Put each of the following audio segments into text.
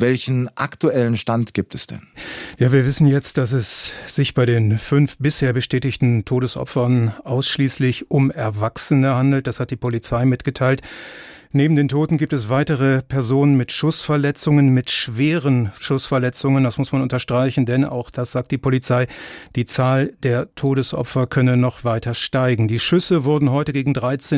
Welchen aktuellen Stand gibt es denn? Ja, wir wissen jetzt, dass es sich bei den 5 bisher bestätigten Todesopfern ausschließlich um Erwachsene handelt. Das hat die Polizei mitgeteilt. Neben den Toten gibt es weitere Personen mit Schussverletzungen, mit schweren Schussverletzungen. Das muss man unterstreichen, denn auch das sagt die Polizei, die Zahl der Todesopfer könne noch weiter steigen. Die Schüsse wurden heute gegen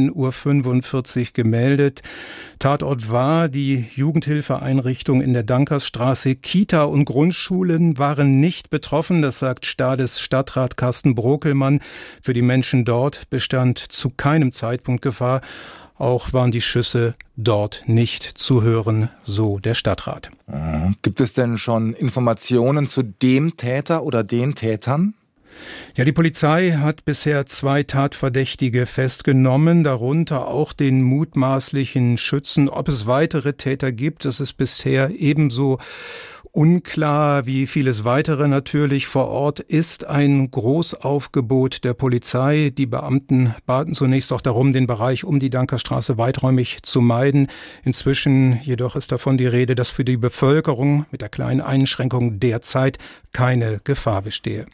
13:45 Uhr gemeldet. Tatort war die Jugendhilfeeinrichtung in der Dankersstraße. Kita und Grundschulen waren nicht betroffen, das sagt Stadtrat Carsten Brokelmann. Für die Menschen dort bestand zu keinem Zeitpunkt Gefahr. Auch waren die Schüsse dort nicht zu hören, so der Stadtrat. Gibt es denn schon Informationen zu dem Täter oder den Tätern? Ja, die Polizei hat bisher 2 Tatverdächtige festgenommen, darunter auch den mutmaßlichen Schützen. Ob es weitere Täter gibt, das ist bisher ebenso unklar wie vieles weitere natürlich. Vor Ort ist ein Großaufgebot der Polizei. Die Beamten baten zunächst auch darum, den Bereich um die Dankerstraße weiträumig zu meiden. Inzwischen jedoch ist davon die Rede, dass für die Bevölkerung mit der kleinen Einschränkung derzeit keine Gefahr bestehe.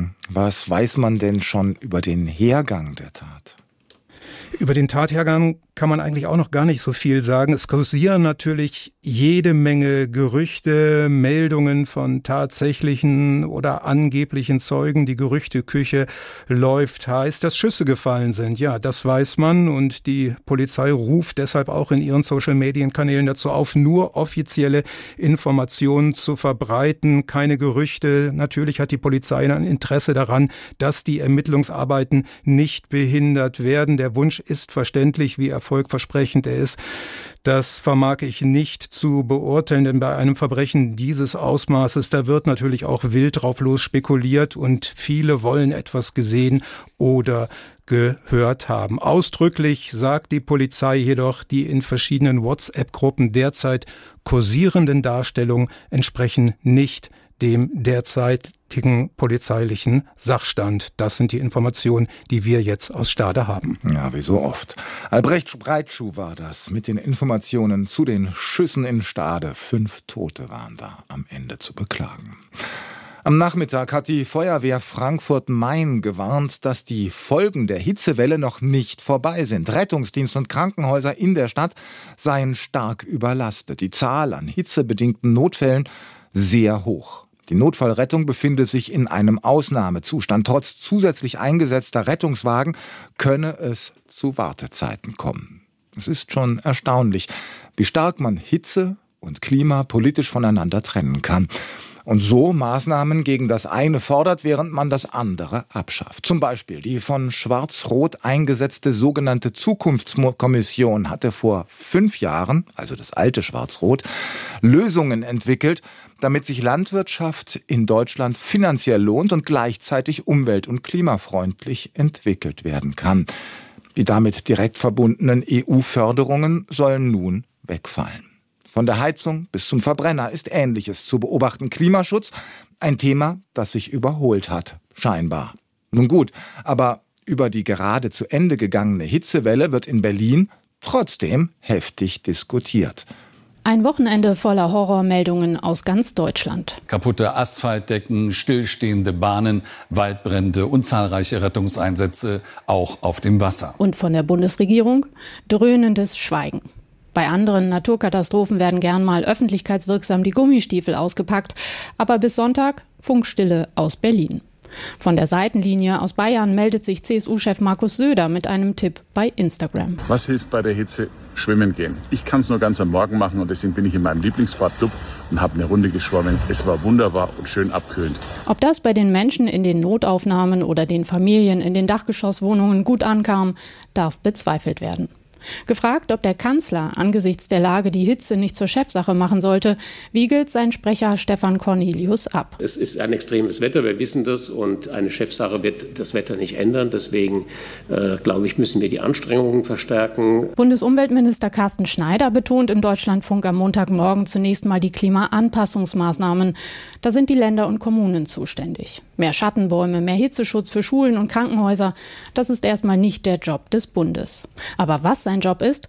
Was weiß man denn schon über den Hergang der Tat? Über den Tathergang kann man eigentlich auch noch gar nicht so viel sagen. Es kursieren natürlich jede Menge Gerüchte, Meldungen von tatsächlichen oder angeblichen Zeugen. Die Gerüchteküche läuft heiß, dass Schüsse gefallen sind. Ja, das weiß man und die Polizei ruft deshalb auch in ihren Social-Medien-Kanälen dazu auf, nur offizielle Informationen zu verbreiten, keine Gerüchte. Natürlich hat die Polizei ein Interesse daran, dass die Ermittlungsarbeiten nicht behindert werden. Der Wunsch ist verständlich, wie erfolgversprechend er ist. Das vermag ich nicht zu beurteilen, denn bei einem Verbrechen dieses Ausmaßes, da wird natürlich auch wild drauf los spekuliert und viele wollen etwas gesehen oder gehört haben. Ausdrücklich sagt die Polizei jedoch, die in verschiedenen WhatsApp-Gruppen derzeit kursierenden Darstellungen entsprechen nicht dem derzeitigen polizeilichen Sachstand. Das sind die Informationen, die wir jetzt aus Stade haben. Ja, wie so oft. Albrecht Breitschuh war das mit den Informationen zu den Schüssen in Stade. 5 Tote waren da am Ende zu beklagen. Am Nachmittag hat die Feuerwehr Frankfurt-Main gewarnt, dass die Folgen der Hitzewelle noch nicht vorbei sind. Rettungsdienst und Krankenhäuser in der Stadt seien stark überlastet. Die Zahl an hitzebedingten Notfällen sehr hoch. Die Notfallrettung befindet sich in einem Ausnahmezustand. Trotz zusätzlich eingesetzter Rettungswagen könne es zu Wartezeiten kommen. Es ist schon erstaunlich, wie stark man Hitze und Klima politisch voneinander trennen kann. Und so Maßnahmen gegen das eine fordert, während man das andere abschafft. Zum Beispiel die von Schwarz-Rot eingesetzte sogenannte Zukunftskommission hatte vor 5 Jahren, also das alte Schwarz-Rot, Lösungen entwickelt, damit sich Landwirtschaft in Deutschland finanziell lohnt und gleichzeitig umwelt- und klimafreundlich entwickelt werden kann. Die damit direkt verbundenen EU-Förderungen sollen nun wegfallen. Von der Heizung bis zum Verbrenner ist Ähnliches zu beobachten. Klimaschutz, ein Thema, das sich überholt hat, scheinbar. Nun gut, aber über die gerade zu Ende gegangene Hitzewelle wird in Berlin trotzdem heftig diskutiert. Ein Wochenende voller Horrormeldungen aus ganz Deutschland. Kaputte Asphaltdecken, stillstehende Bahnen, Waldbrände und zahlreiche Rettungseinsätze auch auf dem Wasser. Und von der Bundesregierung dröhnendes Schweigen. Bei anderen Naturkatastrophen werden gern mal öffentlichkeitswirksam die Gummistiefel ausgepackt. Aber bis Sonntag Funkstille aus Berlin. Von der Seitenlinie aus Bayern meldet sich CSU-Chef Markus Söder mit einem Tipp bei Instagram. Was hilft bei der Hitze? Schwimmen gehen. Ich kann es nur ganz am Morgen machen und deswegen bin ich in meinem Lieblingsbadclub und habe eine Runde geschwommen. Es war wunderbar und schön abkühlend. Ob das bei den Menschen in den Notaufnahmen oder den Familien in den Dachgeschosswohnungen gut ankam, darf bezweifelt werden. Gefragt, ob der Kanzler angesichts der Lage die Hitze nicht zur Chefsache machen sollte, wiegelt sein Sprecher Stefan Cornelius ab. Es ist ein extremes Wetter, wir wissen das, und eine Chefsache wird das Wetter nicht ändern. Deswegen, glaube ich, müssen wir die Anstrengungen verstärken. Bundesumweltminister Carsten Schneider betont im Deutschlandfunk am Montagmorgen zunächst mal die Klimaanpassungsmaßnahmen. Da sind die Länder und Kommunen zuständig. Mehr Schattenbäume, mehr Hitzeschutz für Schulen und Krankenhäuser, das ist erstmal nicht der Job des Bundes. Aber was sein Job ist,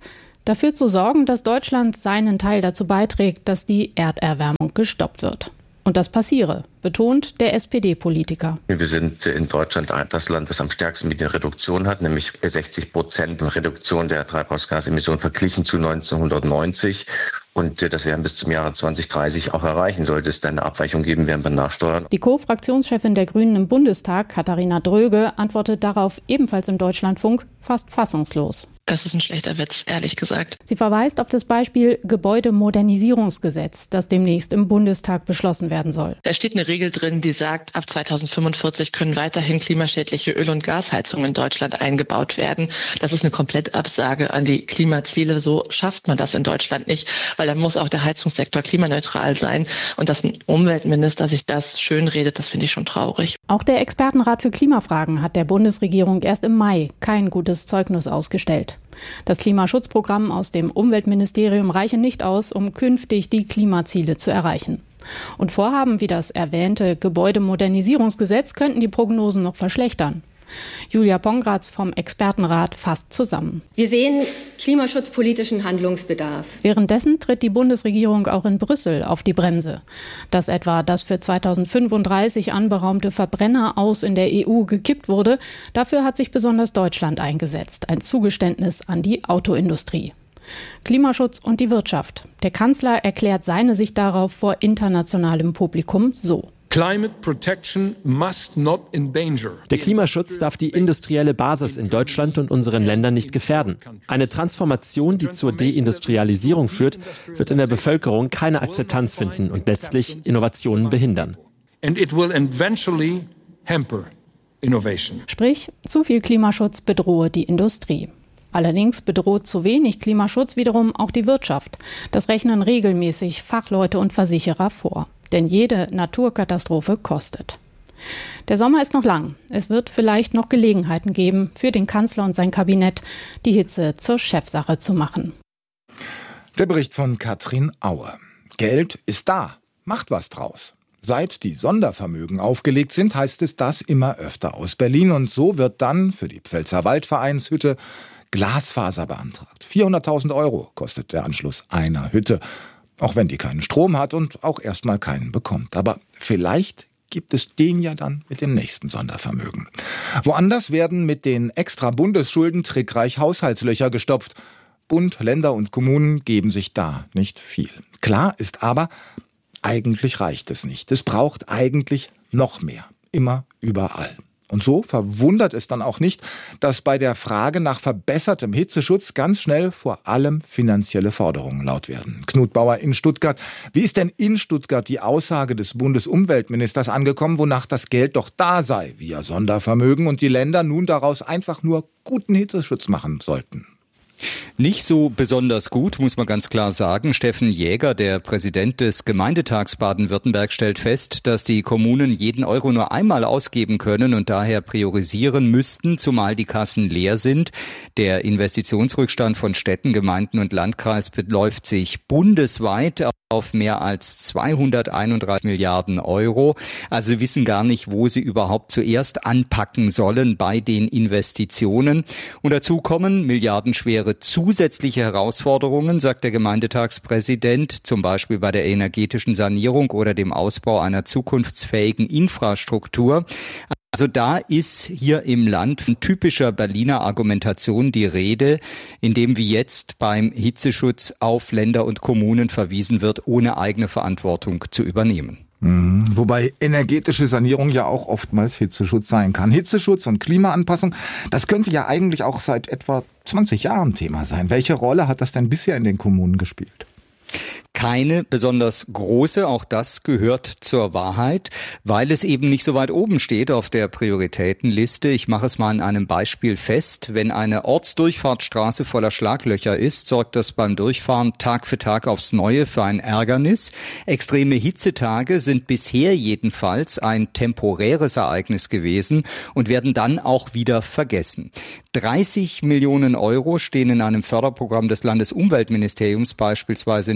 dafür zu sorgen, dass Deutschland seinen Teil dazu beiträgt, dass die Erderwärmung gestoppt wird. Und das passiere, betont der SPD-Politiker. Wir sind in Deutschland das Land, das am stärksten Medienreduktion hat, nämlich 60% Reduktion der Treibhausgasemissionen verglichen zu 1990. Und das werden bis zum Jahre 2030 auch erreichen. Sollte es dann eine Abweichung geben, werden wir nachsteuern. Die Co-Fraktionschefin der Grünen im Bundestag, Katharina Dröge, antwortet darauf ebenfalls im Deutschlandfunk fast fassungslos. Das ist ein schlechter Witz, ehrlich gesagt. Sie verweist auf das Beispiel Gebäudemodernisierungsgesetz, das demnächst im Bundestag beschlossen werden soll. Da steht eine Regel drin, die sagt, ab 2045 können weiterhin klimaschädliche Öl- und Gasheizungen in Deutschland eingebaut werden. Das ist eine Komplettabsage an die Klimaziele. So schafft man das in Deutschland nicht, weil dann muss auch der Heizungssektor klimaneutral sein. Und dass ein Umweltminister sich das schönredet, das finde ich schon traurig. Auch der Expertenrat für Klimafragen hat der Bundesregierung erst im Mai kein gutes Zeugnis ausgestellt. Das Klimaschutzprogramm aus dem Umweltministerium reiche nicht aus, um künftig die Klimaziele zu erreichen. Und Vorhaben wie das erwähnte Gebäudemodernisierungsgesetz könnten die Prognosen noch verschlechtern. Julia Pongratz vom Expertenrat fasst zusammen. Wir sehen klimaschutzpolitischen Handlungsbedarf. Währenddessen tritt die Bundesregierung auch in Brüssel auf die Bremse. Dass etwa das für 2035 anberaumte Verbrenner aus in der EU gekippt wurde, dafür hat sich besonders Deutschland eingesetzt. Ein Zugeständnis an die Autoindustrie. Klimaschutz und die Wirtschaft. Der Kanzler erklärt seine Sicht darauf vor internationalem Publikum so. Der Klimaschutz darf die industrielle Basis in Deutschland und unseren Ländern nicht gefährden. Eine Transformation, die zur Deindustrialisierung führt, wird in der Bevölkerung keine Akzeptanz finden und letztlich Innovationen behindern. Sprich, zu viel Klimaschutz bedrohe die Industrie. Allerdings bedroht zu wenig Klimaschutz wiederum auch die Wirtschaft. Das rechnen regelmäßig Fachleute und Versicherer vor. Denn jede Naturkatastrophe kostet. Der Sommer ist noch lang. Es wird vielleicht noch Gelegenheiten geben, für den Kanzler und sein Kabinett die Hitze zur Chefsache zu machen. Der Bericht von Katrin Aue. Geld ist da. Macht was draus. Seit die Sondervermögen aufgelegt sind, heißt es das immer öfter aus Berlin. Und so wird dann für die Pfälzer Waldvereinshütte Glasfaser beantragt. 400.000 € kostet der Anschluss einer Hütte. Auch wenn die keinen Strom hat und auch erstmal keinen bekommt. Aber vielleicht gibt es den ja dann mit dem nächsten Sondervermögen. Woanders werden mit den extra Bundesschulden trickreich Haushaltslöcher gestopft. Bund, Länder und Kommunen geben sich da nicht viel. Klar ist aber, eigentlich reicht es nicht. Es braucht eigentlich noch mehr. Immer, überall. Und so verwundert es dann auch nicht, dass bei der Frage nach verbessertem Hitzeschutz ganz schnell vor allem finanzielle Forderungen laut werden. Knut Bauer in Stuttgart. Wie ist denn in Stuttgart die Aussage des Bundesumweltministers angekommen, wonach das Geld doch da sei, via Sondervermögen, und die Länder nun daraus einfach nur guten Hitzeschutz machen sollten? Nicht so besonders gut, muss man ganz klar sagen. Steffen Jäger, der Präsident des Gemeindetags Baden-Württemberg, stellt fest, dass die Kommunen jeden Euro nur einmal ausgeben können und daher priorisieren müssten, zumal die Kassen leer sind. Der Investitionsrückstand von Städten, Gemeinden und Landkreis beläuft sich bundesweit auf mehr als 231 Milliarden €. Also sie wissen gar nicht, wo sie überhaupt zuerst anpacken sollen bei den Investitionen. Und dazu kommen milliardenschwere zusätzliche Herausforderungen, sagt der Gemeindetagspräsident, zum Beispiel bei der energetischen Sanierung oder dem Ausbau einer zukunftsfähigen Infrastruktur. Also da ist hier im Land von typischer Berliner Argumentation die Rede, indem wie jetzt beim Hitzeschutz auf Länder und Kommunen verwiesen wird, ohne eigene Verantwortung zu übernehmen. Wobei energetische Sanierung ja auch oftmals Hitzeschutz sein kann. Hitzeschutz und Klimaanpassung, das könnte ja eigentlich auch seit etwa 20 Jahren Thema sein. Welche Rolle hat das denn bisher in den Kommunen gespielt? Keine besonders große, auch das gehört zur Wahrheit, weil es eben nicht so weit oben steht auf der Prioritätenliste. Ich mache es mal an einem Beispiel fest. Wenn eine Ortsdurchfahrtsstraße voller Schlaglöcher ist, sorgt das beim Durchfahren Tag für Tag aufs Neue für ein Ärgernis. Extreme Hitzetage sind bisher jedenfalls ein temporäres Ereignis gewesen und werden dann auch wieder vergessen. 30 Millionen € stehen in einem Förderprogramm des Landesumweltministeriums beispielsweise in diesem Jahr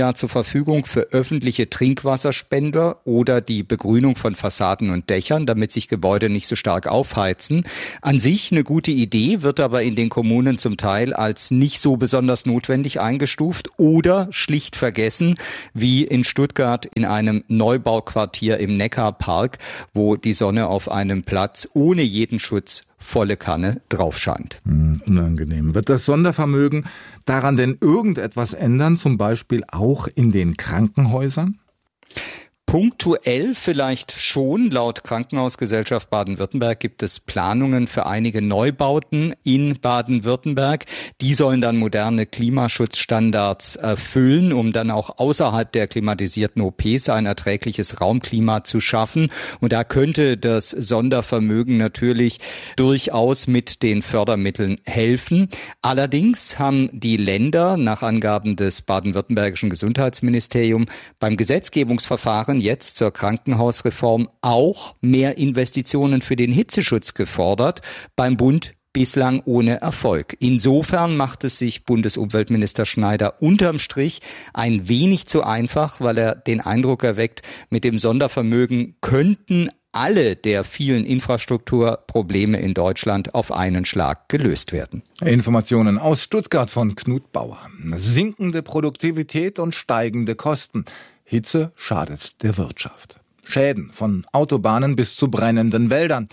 Jahr zur Verfügung für öffentliche Trinkwasserspender oder die Begrünung von Fassaden und Dächern, damit sich Gebäude nicht so stark aufheizen. An sich eine gute Idee, wird aber in den Kommunen zum Teil als nicht so besonders notwendig eingestuft oder schlicht vergessen, wie in Stuttgart in einem Neubauquartier im Neckarpark, wo die Sonne auf einem Platz ohne jeden Schutz volle Kanne drauf scheint. Unangenehm. Wird das Sondervermögen daran denn irgendetwas ändern, zum Beispiel auch in den Krankenhäusern? Punktuell vielleicht schon. Laut Krankenhausgesellschaft Baden-Württemberg gibt es Planungen für einige Neubauten in Baden-Württemberg. Die sollen dann moderne Klimaschutzstandards erfüllen, um dann auch außerhalb der klimatisierten OPs ein erträgliches Raumklima zu schaffen. Und da könnte das Sondervermögen natürlich durchaus mit den Fördermitteln helfen. Allerdings haben die Länder nach Angaben des baden-württembergischen Gesundheitsministeriums beim Gesetzgebungsverfahren jetzt zur Krankenhausreform auch mehr Investitionen für den Hitzeschutz gefordert, beim Bund bislang ohne Erfolg. Insofern macht es sich Bundesumweltminister Schneider unterm Strich ein wenig zu einfach, weil er den Eindruck erweckt, mit dem Sondervermögen könnten alle der vielen Infrastrukturprobleme in Deutschland auf einen Schlag gelöst werden. Informationen aus Stuttgart von Knut Bauer. Sinkende Produktivität und steigende Kosten. Hitze schadet der Wirtschaft. Schäden von Autobahnen bis zu brennenden Wäldern.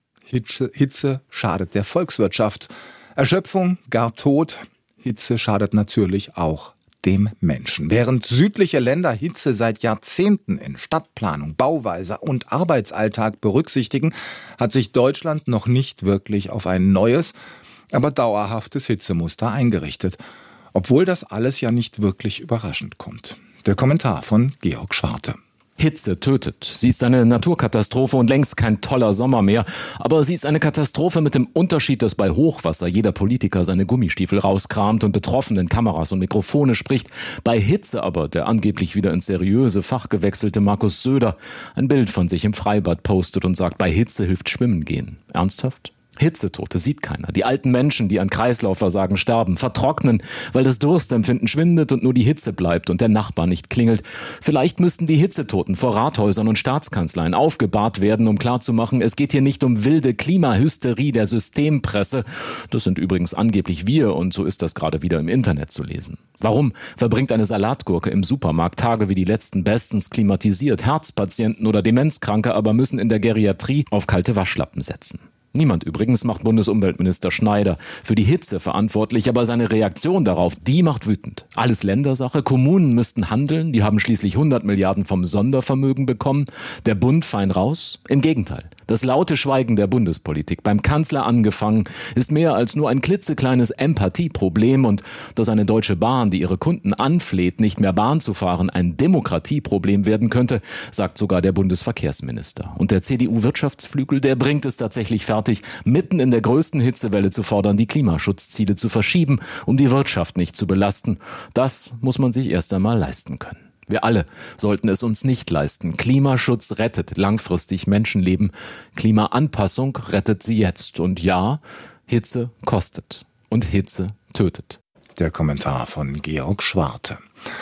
Hitze schadet der Volkswirtschaft. Erschöpfung, gar Tod. Hitze schadet natürlich auch dem Menschen. Während südliche Länder Hitze seit Jahrzehnten in Stadtplanung, Bauweise und Arbeitsalltag berücksichtigen, hat sich Deutschland noch nicht wirklich auf ein neues, aber dauerhaftes Hitzemuster eingerichtet. Obwohl das alles ja nicht wirklich überraschend kommt. Der Kommentar von Georg Schwarte. Hitze tötet. Sie ist eine Naturkatastrophe und längst kein toller Sommer mehr. Aber sie ist eine Katastrophe mit dem Unterschied, dass bei Hochwasser jeder Politiker seine Gummistiefel rauskramt und betroffen in Kameras und Mikrofone spricht. Bei Hitze aber der angeblich wieder ins seriöse Fach gewechselte Markus Söder ein Bild von sich im Freibad postet und sagt, bei Hitze hilft Schwimmen gehen. Ernsthaft? Hitzetote sieht keiner. Die alten Menschen, die an Kreislaufversagen sterben, vertrocknen, weil das Durstempfinden schwindet und nur die Hitze bleibt und der Nachbar nicht klingelt. Vielleicht müssten die Hitzetoten vor Rathäusern und Staatskanzleien aufgebahrt werden, um klarzumachen, es geht hier nicht um wilde Klimahysterie der Systempresse. Das sind übrigens angeblich wir und so ist das gerade wieder im Internet zu lesen. Warum verbringt eine Salatgurke im Supermarkt Tage wie die letzten bestens klimatisiert? Herzpatienten oder Demenzkranke aber müssen in der Geriatrie auf kalte Waschlappen setzen. Niemand übrigens macht Bundesumweltminister Schneider für die Hitze verantwortlich, aber seine Reaktion darauf, die macht wütend. Alles Ländersache, Kommunen müssten handeln, die haben schließlich 100 Milliarden vom Sondervermögen bekommen. Der Bund fein raus? Im Gegenteil. Das laute Schweigen der Bundespolitik, beim Kanzler angefangen, ist mehr als nur ein klitzekleines Empathieproblem und dass eine Deutsche Bahn, die ihre Kunden anfleht, nicht mehr Bahn zu fahren, ein Demokratieproblem werden könnte, sagt sogar der Bundesverkehrsminister. Und der CDU-Wirtschaftsflügel, der bringt es tatsächlich fertig, mitten in der größten Hitzewelle zu fordern, die Klimaschutzziele zu verschieben, um die Wirtschaft nicht zu belasten. Das muss man sich erst einmal leisten können. Wir alle sollten es uns nicht leisten. Klimaschutz rettet langfristig Menschenleben. Klimaanpassung rettet sie jetzt. Und ja, Hitze kostet. Und Hitze tötet. Der Kommentar von Georg Schwarte.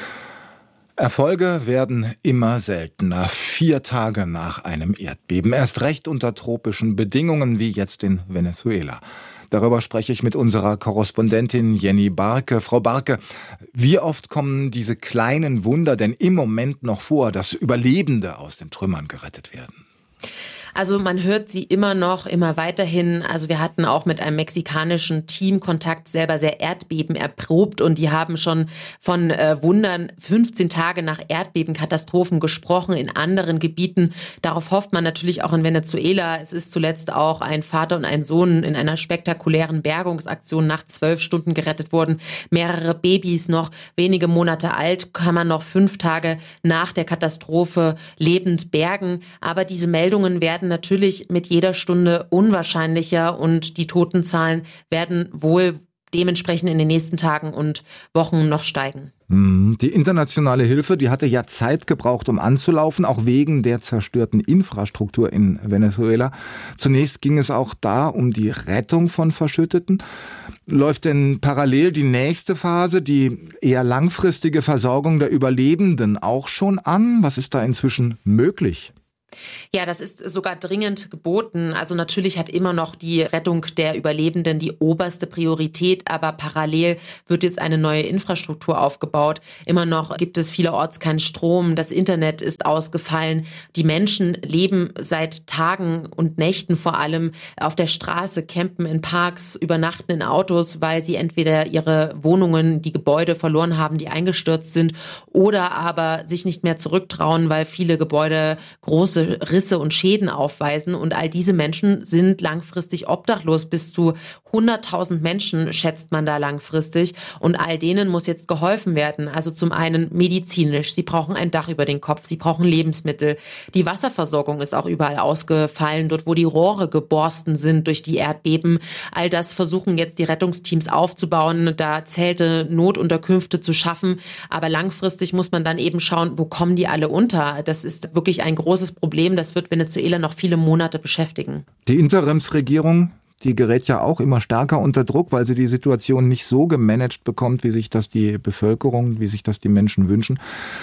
Erfolge werden immer seltener. 4 Tage nach einem Erdbeben. Erst recht unter tropischen Bedingungen wie jetzt in Venezuela. Darüber spreche ich mit unserer Korrespondentin Jenny Barke. Frau Barke, wie oft kommen diese kleinen Wunder denn im Moment noch vor, dass Überlebende aus den Trümmern gerettet werden? Also man hört sie immer noch, immer weiterhin. Also wir hatten auch mit einem mexikanischen Team Kontakt, selber sehr Erdbeben erprobt und die haben schon von Wundern 15 Tage nach Erdbebenkatastrophen gesprochen in anderen Gebieten. Darauf hofft man natürlich auch in Venezuela. Es ist zuletzt auch ein Vater und ein Sohn in einer spektakulären Bergungsaktion nach 12 Stunden gerettet worden. Mehrere Babys noch wenige Monate alt, kann man noch 5 Tage nach der Katastrophe lebend bergen. Aber diese Meldungen werden natürlich mit jeder Stunde unwahrscheinlicher und die Totenzahlen werden wohl dementsprechend in den nächsten Tagen und Wochen noch steigen. Die internationale Hilfe, die hatte ja Zeit gebraucht, um anzulaufen, auch wegen der zerstörten Infrastruktur in Venezuela. Zunächst ging es auch da um die Rettung von Verschütteten. Läuft denn parallel die nächste Phase, die eher langfristige Versorgung der Überlebenden auch schon an? Was ist da inzwischen möglich? Ja, das ist sogar dringend geboten. Also natürlich hat immer noch die Rettung der Überlebenden die oberste Priorität, aber parallel wird jetzt eine neue Infrastruktur aufgebaut. Immer noch gibt es vielerorts keinen Strom, das Internet ist ausgefallen. Die Menschen leben seit Tagen und Nächten vor allem auf der Straße, campen in Parks, übernachten in Autos, weil sie entweder ihre Wohnungen, die Gebäude verloren haben, die eingestürzt sind, oder aber sich nicht mehr zurücktrauen, weil viele Gebäude große Risse und Schäden aufweisen. Und all diese Menschen sind langfristig obdachlos. Bis zu 100.000 Menschen schätzt man da langfristig. Und all denen muss jetzt geholfen werden. Also zum einen medizinisch. Sie brauchen ein Dach über den Kopf. Sie brauchen Lebensmittel. Die Wasserversorgung ist auch überall ausgefallen. Dort, wo die Rohre geborsten sind durch die Erdbeben. All das versuchen jetzt die Rettungsteams aufzubauen, da Zelte, Notunterkünfte zu schaffen. Aber langfristig muss man dann eben schauen, wo kommen die alle unter? Das ist wirklich ein großes Problem. Das wird Venezuela noch viele Monate beschäftigen. Die Interimsregierung, die gerät ja auch immer stärker unter Druck, weil sie die Situation nicht so gemanagt bekommt, wie sich das die Bevölkerung, wie sich das die Menschen wünschen.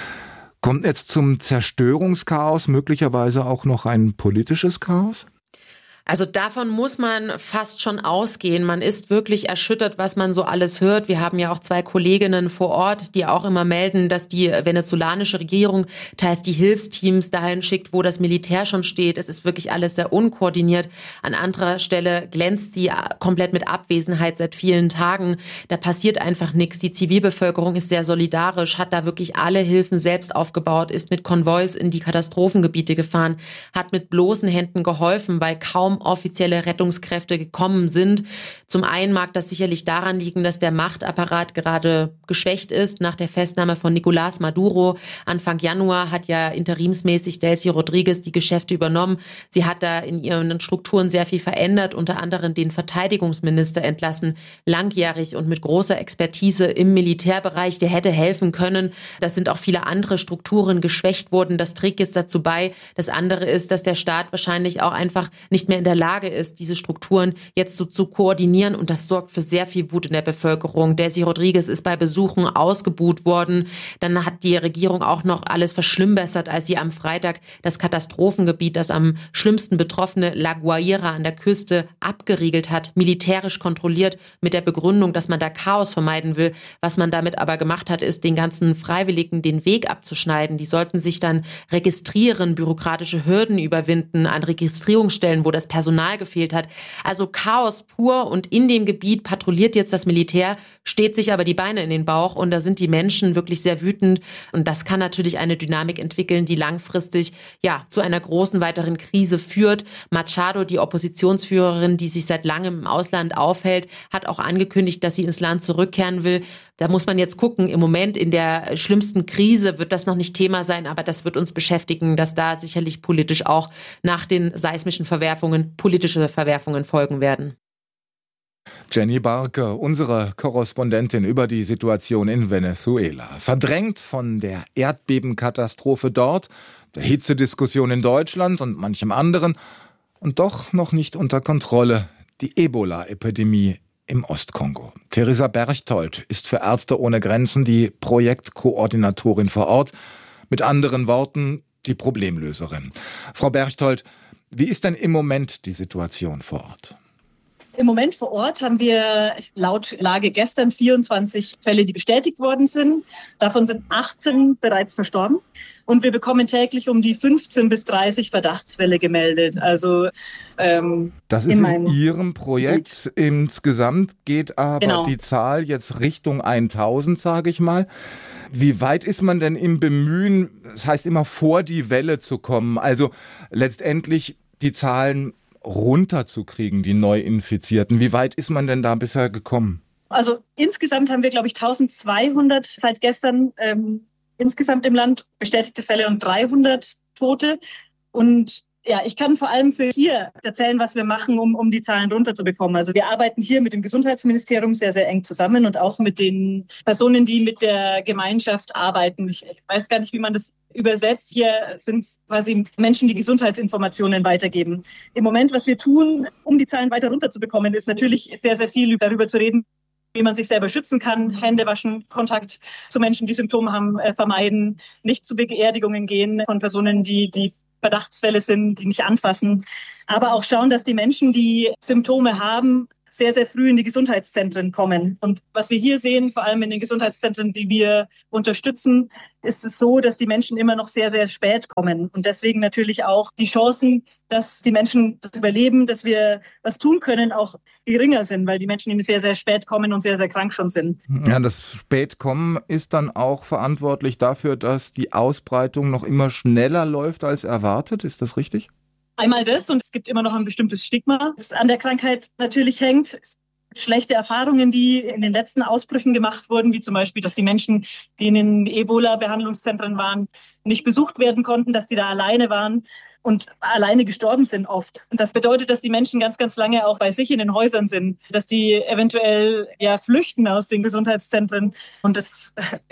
Kommt jetzt zum Zerstörungschaos möglicherweise auch noch ein politisches Chaos? Also davon muss man fast schon ausgehen. Man ist wirklich erschüttert, was man so alles hört. Wir haben ja auch 2 Kolleginnen vor Ort, die auch immer melden, dass die venezolanische Regierung teils die Hilfsteams dahin schickt, wo das Militär schon steht. Es ist wirklich alles sehr unkoordiniert. An anderer Stelle glänzt sie komplett mit Abwesenheit seit vielen Tagen. Da passiert einfach nichts. Die Zivilbevölkerung ist sehr solidarisch, hat da wirklich alle Hilfen selbst aufgebaut, ist mit Konvois in die Katastrophengebiete gefahren, hat mit bloßen Händen geholfen, weil kaum offizielle Rettungskräfte gekommen sind. Zum einen mag das sicherlich daran liegen, dass der Machtapparat gerade geschwächt ist. Nach der Festnahme von Nicolás Maduro Anfang Januar hat ja interimsmäßig Delcy Rodríguez die Geschäfte übernommen. Sie hat da in ihren Strukturen sehr viel verändert, unter anderem den Verteidigungsminister entlassen, langjährig und mit großer Expertise im Militärbereich, der hätte helfen können. Das sind auch viele andere Strukturen geschwächt worden. Das trägt jetzt dazu bei. Das andere ist, dass der Staat wahrscheinlich auch einfach nicht mehr in der Lage ist, diese Strukturen jetzt so zu koordinieren, und das sorgt für sehr viel Wut in der Bevölkerung. Delcy Rodríguez ist bei Besuchen ausgebuht worden. Dann hat die Regierung auch noch alles verschlimmbessert, als sie am Freitag das Katastrophengebiet, das am schlimmsten betroffene La Guaira an der Küste abgeriegelt hat, militärisch kontrolliert, mit der Begründung, dass man da Chaos vermeiden will. Was man damit aber gemacht hat, ist, den ganzen Freiwilligen den Weg abzuschneiden. Die sollten sich dann registrieren, bürokratische Hürden überwinden an Registrierungsstellen, wo das Personal gefehlt hat. Also Chaos pur, und in dem Gebiet patrouilliert jetzt das Militär, steht sich aber die Beine in den Bauch, und da sind die Menschen wirklich sehr wütend, und das kann natürlich eine Dynamik entwickeln, die langfristig zu einer großen weiteren Krise führt. Machado, die Oppositionsführerin, die sich seit langem im Ausland aufhält, hat auch angekündigt, dass sie ins Land zurückkehren will. Da muss man jetzt gucken. Im Moment in der schlimmsten Krise wird das noch nicht Thema sein, aber das wird uns beschäftigen, dass da sicherlich politisch auch nach den seismischen Verwerfungen politische Verwerfungen folgen werden. Jenny Barke, unsere Korrespondentin über die Situation in Venezuela. Verdrängt von der Erdbebenkatastrophe dort, der Hitzediskussion in Deutschland und manchem anderen, und doch noch nicht unter Kontrolle die Ebola-Epidemie im Ostkongo. Theresa Berchtold ist für Ärzte ohne Grenzen die Projektkoordinatorin vor Ort. Mit anderen Worten, die Problemlöserin. Frau Berchtold, wie ist denn im Moment die Situation vor Ort? Im Moment vor Ort haben wir laut Lage gestern 24 Fälle, die bestätigt worden sind. Davon sind 18 bereits verstorben. Und wir bekommen täglich um die 15 bis 30 Verdachtsfälle gemeldet. Also das ist in Ihrem Projekt. Insgesamt geht aber die Zahl jetzt Richtung 1000, sage ich mal. Wie weit ist man denn im Bemühen, das heißt immer vor die Welle zu kommen, also letztendlich die Zahlen runterzukriegen, die Neuinfizierten? Wie weit ist man denn da bisher gekommen? Also insgesamt haben wir, glaube ich, 1200 seit gestern insgesamt im Land bestätigte Fälle und 300 Tote. Und Ja, ich kann vor allem für hier erzählen, was wir machen, um die Zahlen runterzubekommen. Also wir arbeiten hier mit dem Gesundheitsministerium sehr, sehr eng zusammen und auch mit den Personen, die mit der Gemeinschaft arbeiten. Ich weiß gar nicht, wie man das übersetzt. Hier sind quasi Menschen, die Gesundheitsinformationen weitergeben. Im Moment, was wir tun, um die Zahlen weiter runterzubekommen, ist natürlich sehr, sehr viel darüber zu reden, wie man sich selber schützen kann, Hände waschen, Kontakt zu Menschen, die Symptome haben, vermeiden, nicht zu Beerdigungen gehen von Personen, die Verdachtsfälle sind, die nicht anfassen. Aber auch schauen, dass die Menschen, die Symptome haben, sehr, sehr früh in die Gesundheitszentren kommen. Und was wir hier sehen, vor allem in den Gesundheitszentren, die wir unterstützen, ist es so, dass die Menschen immer noch sehr, sehr spät kommen. Und deswegen natürlich auch die Chancen, dass die Menschen das überleben, dass wir was tun können, auch geringer sind, weil die Menschen eben sehr, sehr spät kommen und sehr, sehr krank schon sind. Ja, das Spätkommen ist dann auch verantwortlich dafür, dass die Ausbreitung noch immer schneller läuft als erwartet. Ist das richtig? Einmal das, und es gibt immer noch ein bestimmtes Stigma, das an der Krankheit natürlich hängt. Schlechte Erfahrungen, die in den letzten Ausbrüchen gemacht wurden, wie zum Beispiel, dass die Menschen, die in den Ebola-Behandlungszentren waren, nicht besucht werden konnten, dass die da alleine waren und alleine gestorben sind oft. Und das bedeutet, dass die Menschen ganz, ganz lange auch bei sich in den Häusern sind, dass die eventuell flüchten aus den Gesundheitszentren. Und das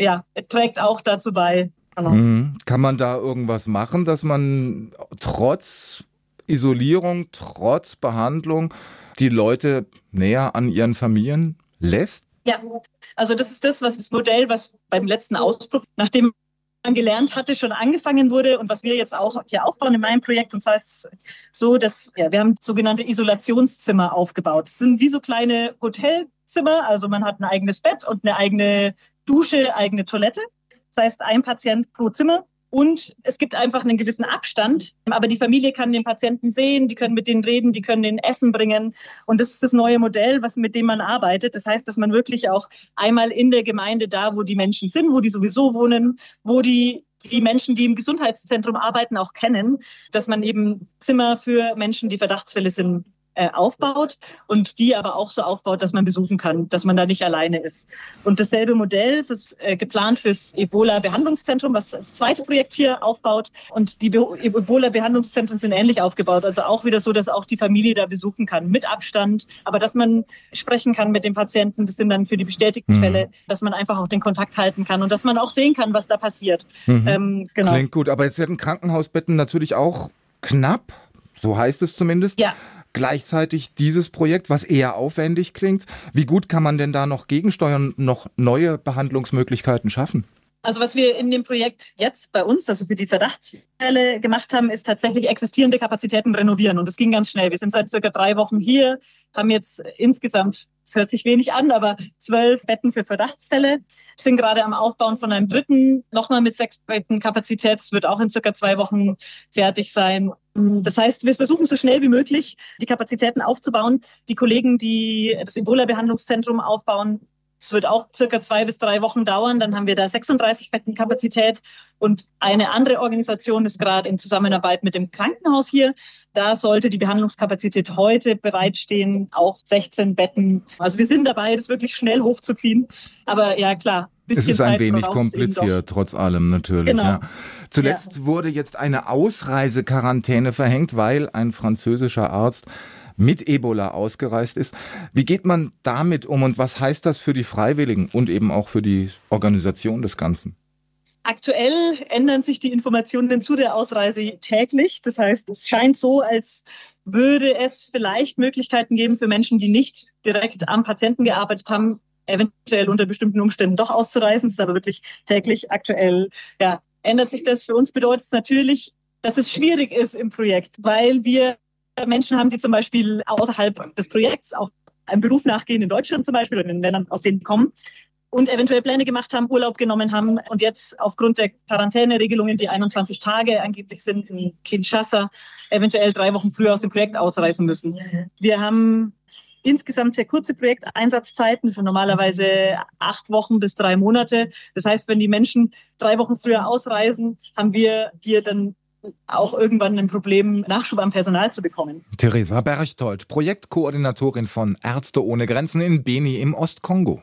trägt auch dazu bei. Genau. Kann man da irgendwas machen, dass man trotz Isolierung, trotz Behandlung die Leute näher an ihren Familien lässt? Ja, also das ist das Modell, was beim letzten Ausbruch, nachdem man gelernt hatte, schon angefangen wurde und was wir jetzt auch hier aufbauen in meinem Projekt. Und zwar ist es so, dass wir haben sogenannte Isolationszimmer aufgebaut. Das sind wie so kleine Hotelzimmer, also man hat ein eigenes Bett und eine eigene Dusche, eigene Toilette. Das heißt, ein Patient pro Zimmer. Und es gibt einfach einen gewissen Abstand. Aber die Familie kann den Patienten sehen, die können mit denen reden, die können denen Essen bringen. Und das ist das neue Modell, mit dem man arbeitet. Das heißt, dass man wirklich auch einmal in der Gemeinde da, wo die Menschen sind, wo die sowieso wohnen, wo die Menschen, die im Gesundheitszentrum arbeiten, auch kennen, dass man eben Zimmer für Menschen, die Verdachtsfälle sind, aufbaut und die aber auch so aufbaut, dass man besuchen kann, dass man da nicht alleine ist. Und dasselbe Modell geplant fürs Ebola-Behandlungszentrum, was das zweite Projekt hier aufbaut. Und die Ebola-Behandlungszentren sind ähnlich aufgebaut. Also auch wieder so, dass auch die Familie da besuchen kann, mit Abstand, aber dass man sprechen kann mit dem Patienten. Das sind dann für die bestätigten Fälle, dass man einfach auch den Kontakt halten kann und dass man auch sehen kann, was da passiert. Genau. Klingt gut, aber jetzt werden Krankenhausbetten natürlich auch knapp, so heißt es zumindest. Ja. Gleichzeitig dieses Projekt, was eher aufwendig klingt. Wie gut kann man denn da noch gegensteuern, noch neue Behandlungsmöglichkeiten schaffen? Also was wir in dem Projekt jetzt bei uns, also für die Verdachtsfälle gemacht haben, ist tatsächlich existierende Kapazitäten renovieren. Und das ging ganz schnell. Wir sind seit circa 3 Wochen hier, haben jetzt insgesamt, es hört sich wenig an, aber 12 Betten für Verdachtsfälle. Wir sind gerade am Aufbauen von einem dritten, nochmal mit 6 Betten Kapazität. Es wird auch in circa 2 Wochen fertig sein. Das heißt, wir versuchen so schnell wie möglich, die Kapazitäten aufzubauen. Die Kollegen, die das Ebola-Behandlungszentrum aufbauen, es wird auch circa 2 bis 3 Wochen dauern. Dann haben wir da 36 Betten Kapazität. Und eine andere Organisation ist gerade in Zusammenarbeit mit dem Krankenhaus hier. Da sollte die Behandlungskapazität heute bereitstehen, auch 16 Betten. Also wir sind dabei, das wirklich schnell hochzuziehen. Aber ja, klar. Es ist ein wenig kompliziert, trotz allem natürlich. Genau. Ja. Zuletzt wurde jetzt eine Ausreisequarantäne verhängt, weil ein französischer Arzt mit Ebola ausgereist ist. Wie geht man damit um und was heißt das für die Freiwilligen und eben auch für die Organisation des Ganzen? Aktuell ändern sich die Informationen zu der Ausreise täglich. Das heißt, es scheint so, als würde es vielleicht Möglichkeiten geben für Menschen, die nicht direkt am Patienten gearbeitet haben, eventuell unter bestimmten Umständen doch auszureisen. Das ist aber wirklich täglich aktuell. Ja, ändert sich das. Für uns bedeutet es natürlich, dass es schwierig ist im Projekt, weil wir Menschen haben, die zum Beispiel außerhalb des Projekts auch einem Beruf nachgehen, in Deutschland zum Beispiel oder in den Ländern, aus denen die kommen, und eventuell Pläne gemacht haben, Urlaub genommen haben und jetzt aufgrund der Quarantäneregelungen, die 21 Tage angeblich sind in Kinshasa, eventuell 3 Wochen früher aus dem Projekt ausreisen müssen. Wir haben insgesamt sehr kurze Projekteinsatzzeiten. Das sind normalerweise 8 Wochen bis 3 Monate. Das heißt, wenn die Menschen 3 Wochen früher ausreisen, haben wir hier dann auch irgendwann ein Problem, Nachschub an Personal zu bekommen. Theresa Berchtold, Projektkoordinatorin von Ärzte ohne Grenzen in Beni im Ostkongo.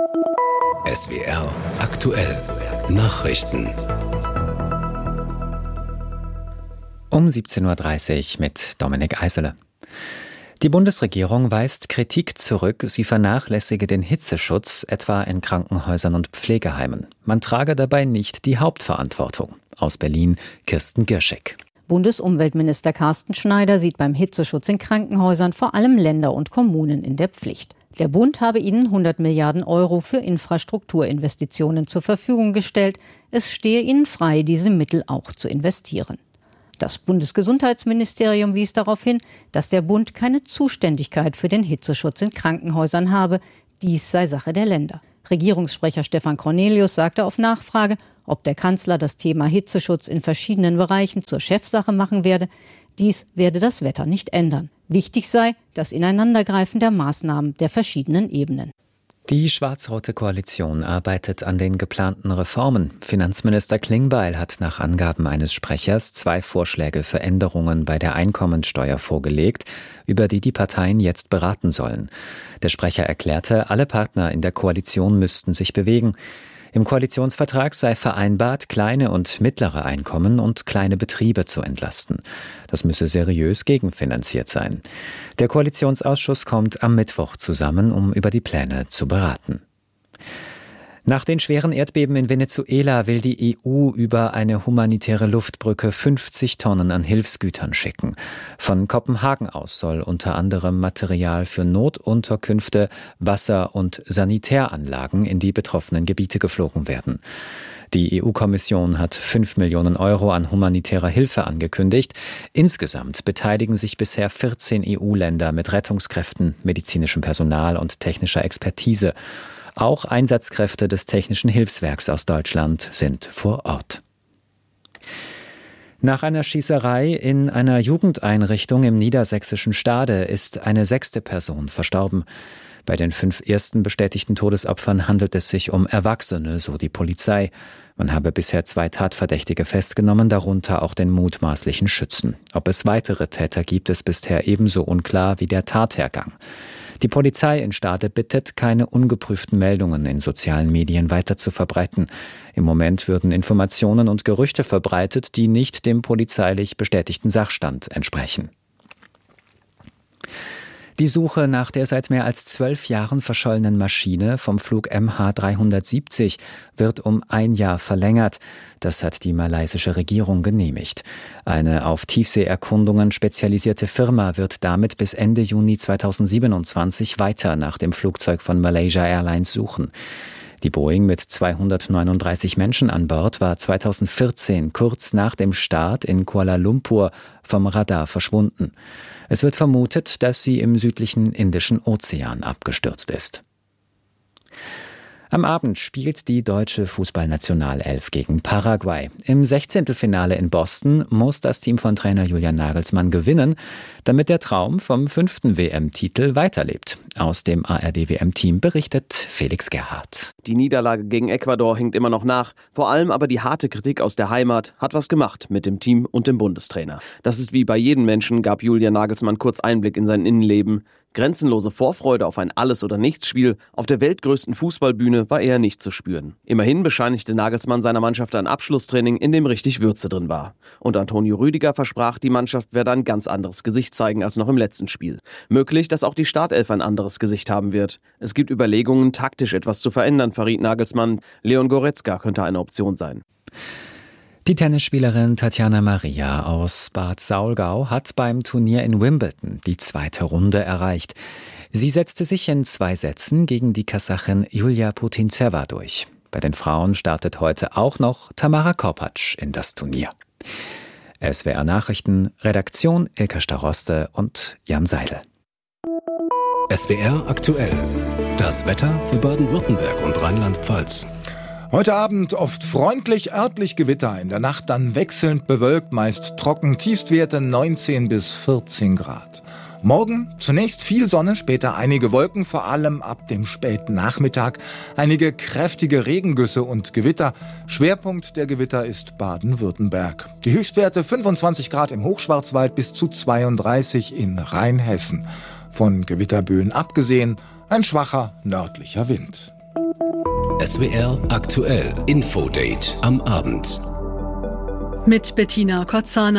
SWR aktuell Nachrichten. Um 17.30 Uhr mit Dominik Eisele. Die Bundesregierung weist Kritik zurück, sie vernachlässige den Hitzeschutz, etwa in Krankenhäusern und Pflegeheimen. Man trage dabei nicht die Hauptverantwortung. Aus Berlin, Kirsten Girschek. Bundesumweltminister Carsten Schneider sieht beim Hitzeschutz in Krankenhäusern vor allem Länder und Kommunen in der Pflicht. Der Bund habe ihnen 100 Milliarden Euro für Infrastrukturinvestitionen zur Verfügung gestellt. Es stehe ihnen frei, diese Mittel auch zu investieren. Das Bundesgesundheitsministerium wies darauf hin, dass der Bund keine Zuständigkeit für den Hitzeschutz in Krankenhäusern habe. Dies sei Sache der Länder. Regierungssprecher Stefan Cornelius sagte auf Nachfrage, ob der Kanzler das Thema Hitzeschutz in verschiedenen Bereichen zur Chefsache machen werde. Dies werde das Wetter nicht ändern. Wichtig sei das Ineinandergreifen der Maßnahmen der verschiedenen Ebenen. Die schwarz-rote Koalition arbeitet an den geplanten Reformen. Finanzminister Klingbeil hat nach Angaben eines Sprechers 2 Vorschläge für Änderungen bei der Einkommensteuer vorgelegt, über die die Parteien jetzt beraten sollen. Der Sprecher erklärte, alle Partner in der Koalition müssten sich bewegen. Im Koalitionsvertrag sei vereinbart, kleine und mittlere Einkommen und kleine Betriebe zu entlasten. Das müsse seriös gegenfinanziert sein. Der Koalitionsausschuss kommt am Mittwoch zusammen, um über die Pläne zu beraten. Nach den schweren Erdbeben in Venezuela will die EU über eine humanitäre Luftbrücke 50 Tonnen an Hilfsgütern schicken. Von Kopenhagen aus soll unter anderem Material für Notunterkünfte, Wasser- und Sanitäranlagen in die betroffenen Gebiete geflogen werden. Die EU-Kommission hat 5 Millionen Euro an humanitärer Hilfe angekündigt. Insgesamt beteiligen sich bisher 14 EU-Länder mit Rettungskräften, medizinischem Personal und technischer Expertise. Auch Einsatzkräfte des Technischen Hilfswerks aus Deutschland sind vor Ort. Nach einer Schießerei in einer Jugendeinrichtung im niedersächsischen Stade ist eine 6. Person verstorben. Bei den 5 ersten bestätigten Todesopfern handelt es sich um Erwachsene, so die Polizei. Man habe bisher 2 Tatverdächtige festgenommen, darunter auch den mutmaßlichen Schützen. Ob es weitere Täter gibt, ist bisher ebenso unklar wie der Tathergang. Die Polizei in Stade bittet, keine ungeprüften Meldungen in sozialen Medien weiter zu verbreiten. Im Moment würden Informationen und Gerüchte verbreitet, die nicht dem polizeilich bestätigten Sachstand entsprechen. Die Suche nach der seit mehr als 12 Jahren verschollenen Maschine vom Flug MH370 wird um 1 Jahr verlängert. Das hat die malaysische Regierung genehmigt. Eine auf Tiefseeerkundungen spezialisierte Firma wird damit bis Ende Juni 2027 weiter nach dem Flugzeug von Malaysia Airlines suchen. Die Boeing mit 239 Menschen an Bord war 2014 kurz nach dem Start in Kuala Lumpur vom Radar verschwunden. Es wird vermutet, dass sie im südlichen Indischen Ozean abgestürzt ist. Am Abend spielt die deutsche Fußballnationalelf gegen Paraguay. Im 16. in Boston muss das Team von Trainer Julian Nagelsmann gewinnen, damit der Traum vom 5. WM-Titel weiterlebt. Aus dem ARD-WM-Team berichtet Felix Gerhardt. Die Niederlage gegen Ecuador hängt immer noch nach. Vor allem aber die harte Kritik aus der Heimat hat was gemacht mit dem Team und dem Bundestrainer. Das ist wie bei jedem Menschen, gab Julian Nagelsmann kurz Einblick in sein Innenleben. Grenzenlose Vorfreude auf ein Alles-oder-Nichts-Spiel auf der weltgrößten Fußballbühne war eher nicht zu spüren. Immerhin bescheinigte Nagelsmann seiner Mannschaft ein Abschlusstraining, in dem richtig Würze drin war. Und Antonio Rüdiger versprach, die Mannschaft werde ein ganz anderes Gesicht zeigen als noch im letzten Spiel. Möglich, dass auch die Startelf ein anderes Gesicht haben wird. Es gibt Überlegungen, taktisch etwas zu verändern, verriet Nagelsmann. Leon Goretzka könnte eine Option sein. Die Tennisspielerin Tatjana Maria aus Bad Saulgau hat beim Turnier in Wimbledon die 2. Runde erreicht. Sie setzte sich in 2 Sätzen gegen die Kasachin Julia Putintseva durch. Bei den Frauen startet heute auch noch Tamara Korpatsch in das Turnier. SWR Nachrichten, Redaktion Ilka Staroste und Jan Seidel. SWR aktuell. Das Wetter für Baden-Württemberg und Rheinland-Pfalz. Heute Abend oft freundlich, örtlich Gewitter, in der Nacht dann wechselnd bewölkt, meist trocken, Tiefstwerte 19 bis 14 Grad. Morgen zunächst viel Sonne, später einige Wolken, vor allem ab dem späten Nachmittag einige kräftige Regengüsse und Gewitter. Schwerpunkt der Gewitter ist Baden-Württemberg. Die Höchstwerte 25 Grad im Hochschwarzwald bis zu 32 in Rheinhessen. Von Gewitterböen abgesehen, ein schwacher nördlicher Wind. SWR aktuell Infodate am Abend. Mit Bettina Kotzana.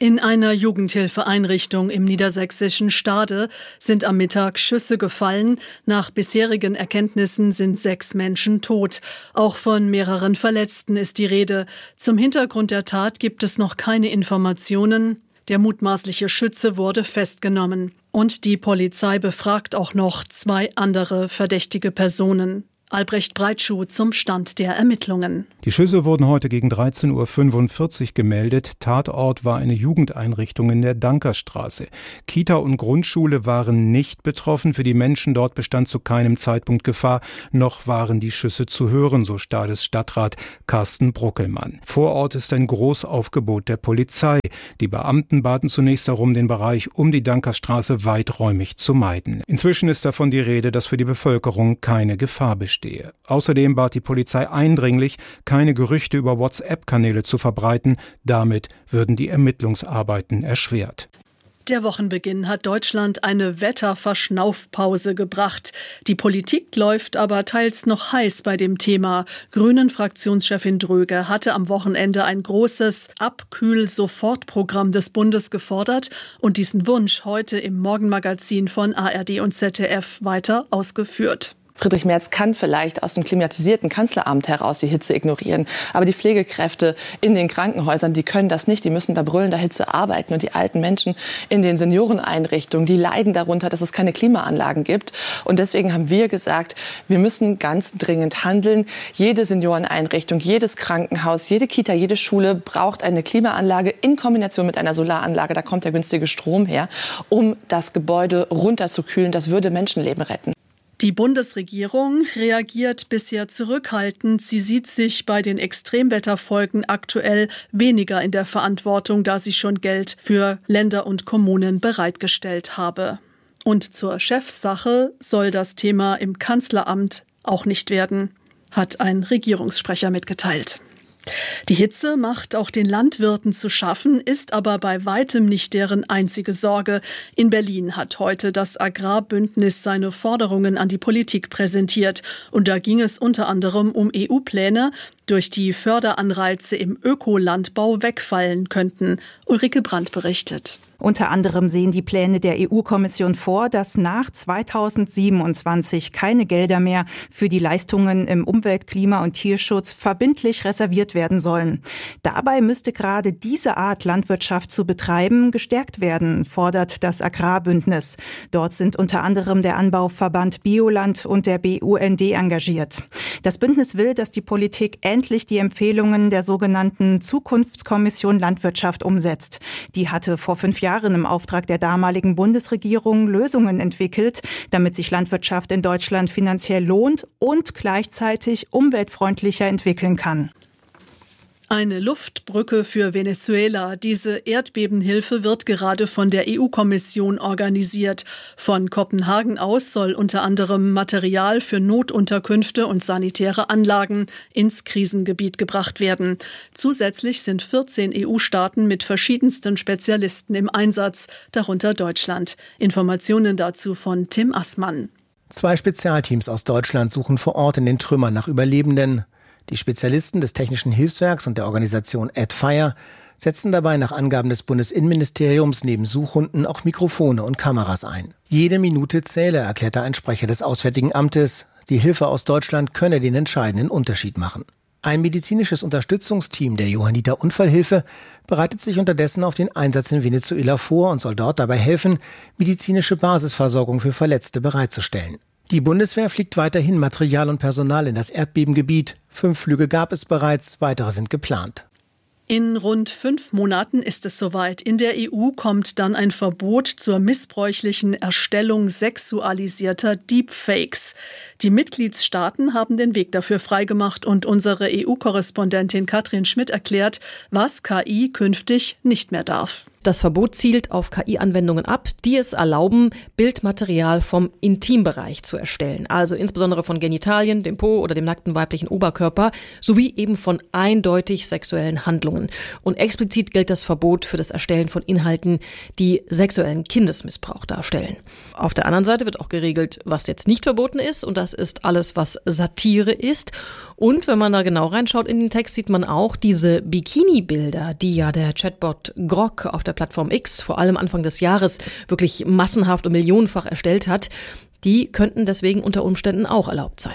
In einer Jugendhilfeeinrichtung im niedersächsischen Stade sind am Mittag Schüsse gefallen. Nach bisherigen Erkenntnissen sind 6 Menschen tot. Auch von mehreren Verletzten ist die Rede. Zum Hintergrund der Tat gibt es noch keine Informationen. Der mutmaßliche Schütze wurde festgenommen. Und die Polizei befragt auch noch 2 andere verdächtige Personen. Albrecht Breitschuh zum Stand der Ermittlungen. Die Schüsse wurden heute gegen 13:45 Uhr gemeldet. Tatort war eine Jugendeinrichtung in der Dankerstraße. Kita und Grundschule waren nicht betroffen. Für die Menschen dort bestand zu keinem Zeitpunkt Gefahr. Noch waren die Schüsse zu hören, so Stades Stadtrat Carsten Bruckelmann. Vor Ort ist ein Großaufgebot der Polizei. Die Beamten baten zunächst darum, den Bereich um die Dankerstraße weiträumig zu meiden. Inzwischen ist davon die Rede, dass für die Bevölkerung keine Gefahr besteht. Außerdem bat die Polizei eindringlich, keine Gerüchte über WhatsApp-Kanäle zu verbreiten. Damit würden die Ermittlungsarbeiten erschwert. Der Wochenbeginn hat Deutschland eine Wetterverschnaufpause gebracht. Die Politik läuft aber teils noch heiß bei dem Thema. Grünen-Fraktionschefin Dröge hatte am Wochenende ein großes Abkühl-Sofort-Programm des Bundes gefordert und diesen Wunsch heute im Morgenmagazin von ARD und ZDF weiter ausgeführt. Friedrich Merz kann vielleicht aus dem klimatisierten Kanzleramt heraus die Hitze ignorieren. Aber die Pflegekräfte in den Krankenhäusern, die können das nicht. Die müssen bei brüllender Hitze arbeiten. Und die alten Menschen in den Senioreneinrichtungen, die leiden darunter, dass es keine Klimaanlagen gibt. Und deswegen haben wir gesagt, wir müssen ganz dringend handeln. Jede Senioreneinrichtung, jedes Krankenhaus, jede Kita, jede Schule braucht eine Klimaanlage in Kombination mit einer Solaranlage. Da kommt der günstige Strom her, um das Gebäude runterzukühlen. Das würde Menschenleben retten. Die Bundesregierung reagiert bisher zurückhaltend. Sie sieht sich bei den Extremwetterfolgen aktuell weniger in der Verantwortung, da sie schon Geld für Länder und Kommunen bereitgestellt habe. Und zur Chefsache soll das Thema im Kanzleramt auch nicht werden, hat ein Regierungssprecher mitgeteilt. Die Hitze macht auch den Landwirten zu schaffen, ist aber bei weitem nicht deren einzige Sorge. In Berlin hat heute das Agrarbündnis seine Forderungen an die Politik präsentiert. Und da ging es unter anderem um EU-Pläne, durch die Förderanreize im Ökolandbau wegfallen könnten. Ulrike Brandt berichtet. Unter anderem sehen die Pläne der EU-Kommission vor, dass nach 2027 keine Gelder mehr für die Leistungen im Umwelt-, Klima- und Tierschutz verbindlich reserviert werden sollen. Dabei müsste gerade diese Art Landwirtschaft zu betreiben gestärkt werden, fordert das Agrarbündnis. Dort sind unter anderem der Anbauverband Bioland und der BUND engagiert. Das Bündnis will, dass die Politik endlich die Empfehlungen der sogenannten Zukunftskommission Landwirtschaft umsetzt. Die hatte vor 5 Jahren im Auftrag der damaligen Bundesregierung Lösungen entwickelt, damit sich Landwirtschaft in Deutschland finanziell lohnt und gleichzeitig umweltfreundlicher entwickeln kann. Eine Luftbrücke für Venezuela. Diese Erdbebenhilfe wird gerade von der EU-Kommission organisiert. Von Kopenhagen aus soll unter anderem Material für Notunterkünfte und sanitäre Anlagen ins Krisengebiet gebracht werden. Zusätzlich sind 14 EU-Staaten mit verschiedensten Spezialisten im Einsatz, darunter Deutschland. Informationen dazu von Tim Assmann. 2 Spezialteams aus Deutschland suchen vor Ort in den Trümmern nach Überlebenden. Die Spezialisten des Technischen Hilfswerks und der Organisation AdFire setzen dabei nach Angaben des Bundesinnenministeriums neben Suchhunden auch Mikrofone und Kameras ein. Jede Minute zähle, erklärte ein Sprecher des Auswärtigen Amtes. Die Hilfe aus Deutschland könne den entscheidenden Unterschied machen. Ein medizinisches Unterstützungsteam der Johanniter Unfallhilfe bereitet sich unterdessen auf den Einsatz in Venezuela vor und soll dort dabei helfen, medizinische Basisversorgung für Verletzte bereitzustellen. Die Bundeswehr fliegt weiterhin Material und Personal in das Erdbebengebiet. 5 Flüge gab es bereits, weitere sind geplant. In rund 5 Monaten ist es soweit. In der EU kommt dann ein Verbot zur missbräuchlichen Erstellung sexualisierter Deepfakes. Die Mitgliedstaaten haben den Weg dafür freigemacht und unsere EU-Korrespondentin Katrin Schmidt erklärt, was KI künftig nicht mehr darf. Das Verbot zielt auf KI-Anwendungen ab, die es erlauben, Bildmaterial vom Intimbereich zu erstellen. Also insbesondere von Genitalien, dem Po oder dem nackten weiblichen Oberkörper, sowie eben von eindeutig sexuellen Handlungen. Und explizit gilt das Verbot für das Erstellen von Inhalten, die sexuellen Kindesmissbrauch darstellen. Auf der anderen Seite wird auch geregelt, was jetzt nicht verboten ist. Und das ist alles, was Satire ist. Und wenn man da genau reinschaut in den Text, sieht man auch diese Bikini-Bilder, die ja der Chatbot Grok auf der der Plattform X, vor allem Anfang des Jahres, wirklich massenhaft und millionenfach erstellt hat, die könnten deswegen unter Umständen auch erlaubt sein.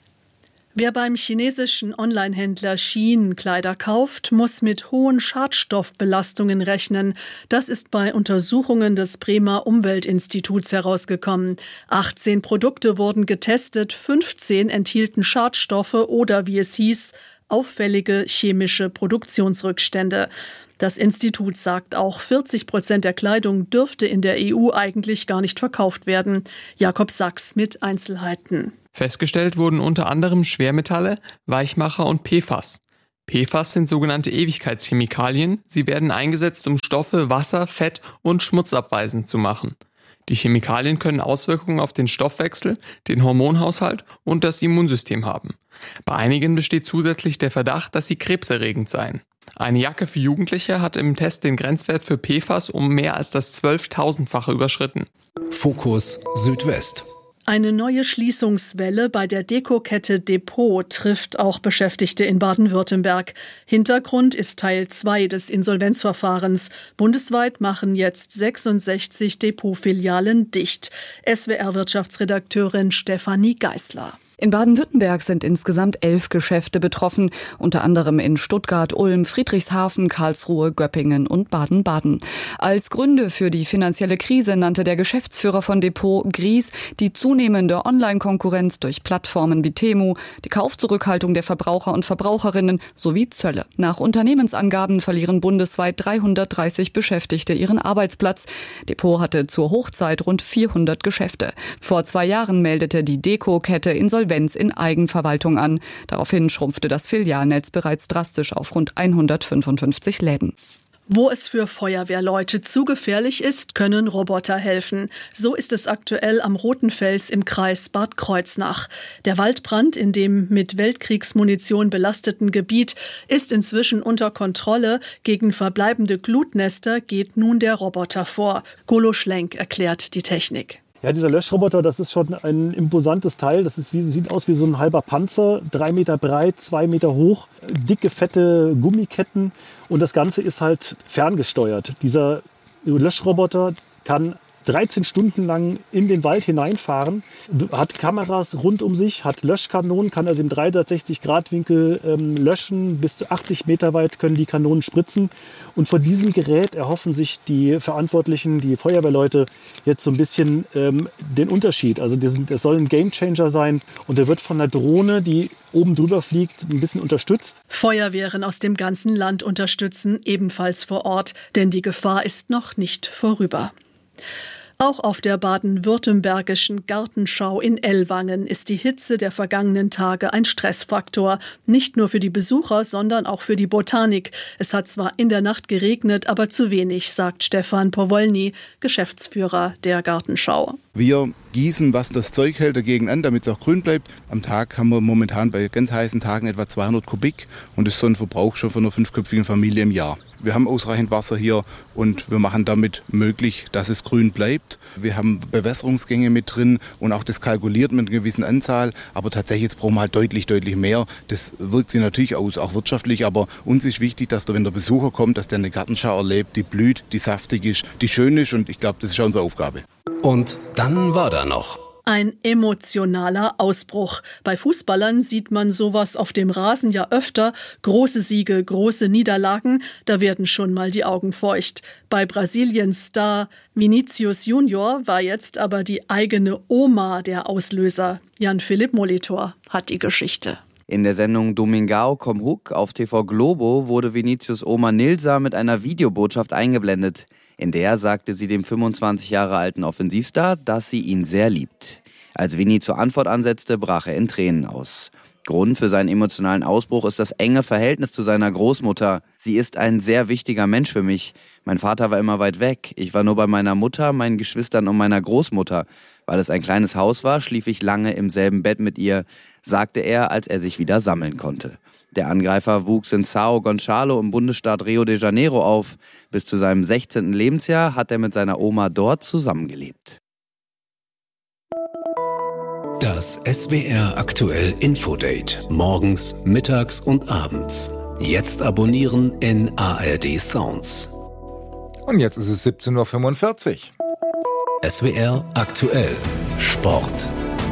Wer beim chinesischen Onlinehändler Shein Kleider kauft, muss mit hohen Schadstoffbelastungen rechnen. Das ist bei Untersuchungen des Bremer Umweltinstituts herausgekommen. 18 Produkte wurden getestet, 15 enthielten Schadstoffe oder, wie es hieß, auffällige chemische Produktionsrückstände. Das Institut sagt auch, 40% der Kleidung dürfte in der EU eigentlich gar nicht verkauft werden. Jakob Sachs mit Einzelheiten. Festgestellt wurden unter anderem Schwermetalle, Weichmacher und PFAS. PFAS sind sogenannte Ewigkeitschemikalien. Sie werden eingesetzt, um Stoffe, Wasser, Fett und Schmutz abweisend zu machen. Die Chemikalien können Auswirkungen auf den Stoffwechsel, den Hormonhaushalt und das Immunsystem haben. Bei einigen besteht zusätzlich der Verdacht, dass sie krebserregend seien. Eine Jacke für Jugendliche hat im Test den Grenzwert für PFAS um mehr als das 12.000-fache überschritten. Fokus Südwest. Eine neue Schließungswelle bei der Dekokette Depot trifft auch Beschäftigte in Baden-Württemberg. Hintergrund ist Teil 2 des Insolvenzverfahrens. Bundesweit machen jetzt 66 Depotfilialen dicht. SWR-Wirtschaftsredakteurin Stefanie Geißler. In Baden-Württemberg sind insgesamt 11 Geschäfte betroffen, unter anderem in Stuttgart, Ulm, Friedrichshafen, Karlsruhe, Göppingen und Baden-Baden. Als Gründe für die finanzielle Krise nannte der Geschäftsführer von Depot Gries die zunehmende Online-Konkurrenz durch Plattformen wie Temu, die Kaufzurückhaltung der Verbraucher und Verbraucherinnen sowie Zölle. Nach Unternehmensangaben verlieren bundesweit 330 Beschäftigte ihren Arbeitsplatz. Depot hatte zur Hochzeit rund 400 Geschäfte. Vor 2 Jahren meldete die Dekokette Insolvenz in Eigenverwaltung an. Daraufhin schrumpfte das Filialnetz bereits drastisch auf rund 155 Läden. Wo es für Feuerwehrleute zu gefährlich ist, können Roboter helfen. So ist es aktuell am Roten Fels im Kreis Bad Kreuznach. Der Waldbrand in dem mit Weltkriegsmunition belasteten Gebiet ist inzwischen unter Kontrolle. Gegen verbleibende Glutnester geht nun der Roboter vor. Golo Schlenk erklärt die Technik. Ja, dieser Löschroboter, das ist schon ein imposantes Teil. Das sieht aus wie so ein halber Panzer, 3 Meter breit, 2 Meter hoch, dicke, fette Gummiketten und das Ganze ist halt ferngesteuert. Dieser Löschroboter kann 13 Stunden lang in den Wald hineinfahren, hat Kameras rund um sich, hat Löschkanonen, kann also im 360-Grad-Winkel löschen. Bis zu 80 Meter weit können die Kanonen spritzen. Und von diesem Gerät erhoffen sich die Verantwortlichen, die Feuerwehrleute, jetzt so ein bisschen den Unterschied. Also das soll ein Gamechanger sein und der wird von einer Drohne, die oben drüber fliegt, ein bisschen unterstützt. Feuerwehren aus dem ganzen Land unterstützen, ebenfalls vor Ort, denn die Gefahr ist noch nicht vorüber. Auch auf der baden-württembergischen Gartenschau in Ellwangen ist die Hitze der vergangenen Tage ein Stressfaktor. Nicht nur für die Besucher, sondern auch für die Botanik. Es hat zwar in der Nacht geregnet, aber zu wenig, sagt Stefan Powolny, Geschäftsführer der Gartenschau. Wir gießen, was das Zeug hält, dagegen an, damit es auch grün bleibt. Am Tag haben wir momentan bei ganz heißen Tagen etwa 200 Kubik und das ist so ein Verbrauch schon von einer 5-köpfigen Familie im Jahr. Wir haben ausreichend Wasser hier und wir machen damit möglich, dass es grün bleibt. Wir haben Bewässerungsgänge mit drin und auch das kalkuliert mit einer gewissen Anzahl. Aber tatsächlich jetzt brauchen wir halt deutlich mehr. Das wirkt sich natürlich aus, auch wirtschaftlich. Aber uns ist wichtig, dass wenn der Besucher kommt, dass der eine Gartenschau erlebt, die blüht, die saftig ist, die schön ist. Und ich glaube, das ist schon unsere Aufgabe. Und dann war da noch ein emotionaler Ausbruch. Bei Fußballern sieht man sowas auf dem Rasen ja öfter. Große Siege, große Niederlagen, da werden schon mal die Augen feucht. Bei Brasiliens Star Vinícius Junior war jetzt aber die eigene Oma der Auslöser. Jan-Philipp Molitor hat die Geschichte. In der Sendung Domingão com Huck auf TV Globo wurde Vinícius' Oma Nilsa mit einer Videobotschaft eingeblendet. In der sagte sie dem 25 Jahre alten Offensivstar, dass sie ihn sehr liebt. Als Vini zur Antwort ansetzte, brach er in Tränen aus. Grund für seinen emotionalen Ausbruch ist das enge Verhältnis zu seiner Großmutter. Sie ist ein sehr wichtiger Mensch für mich. Mein Vater war immer weit weg. Ich war nur bei meiner Mutter, meinen Geschwistern und meiner Großmutter. Weil es ein kleines Haus war, schlief ich lange im selben Bett mit ihr, sagte er, als er sich wieder sammeln konnte. Der Angreifer wuchs in São Gonçalo im Bundesstaat Rio de Janeiro auf. Bis zu seinem 16. Lebensjahr hat er mit seiner Oma dort zusammengelebt. Das SWR aktuell Infodate. Morgens, mittags und abends. Jetzt abonnieren in ARD Sounds. Und jetzt ist es 17:45 Uhr. SWR aktuell Sport.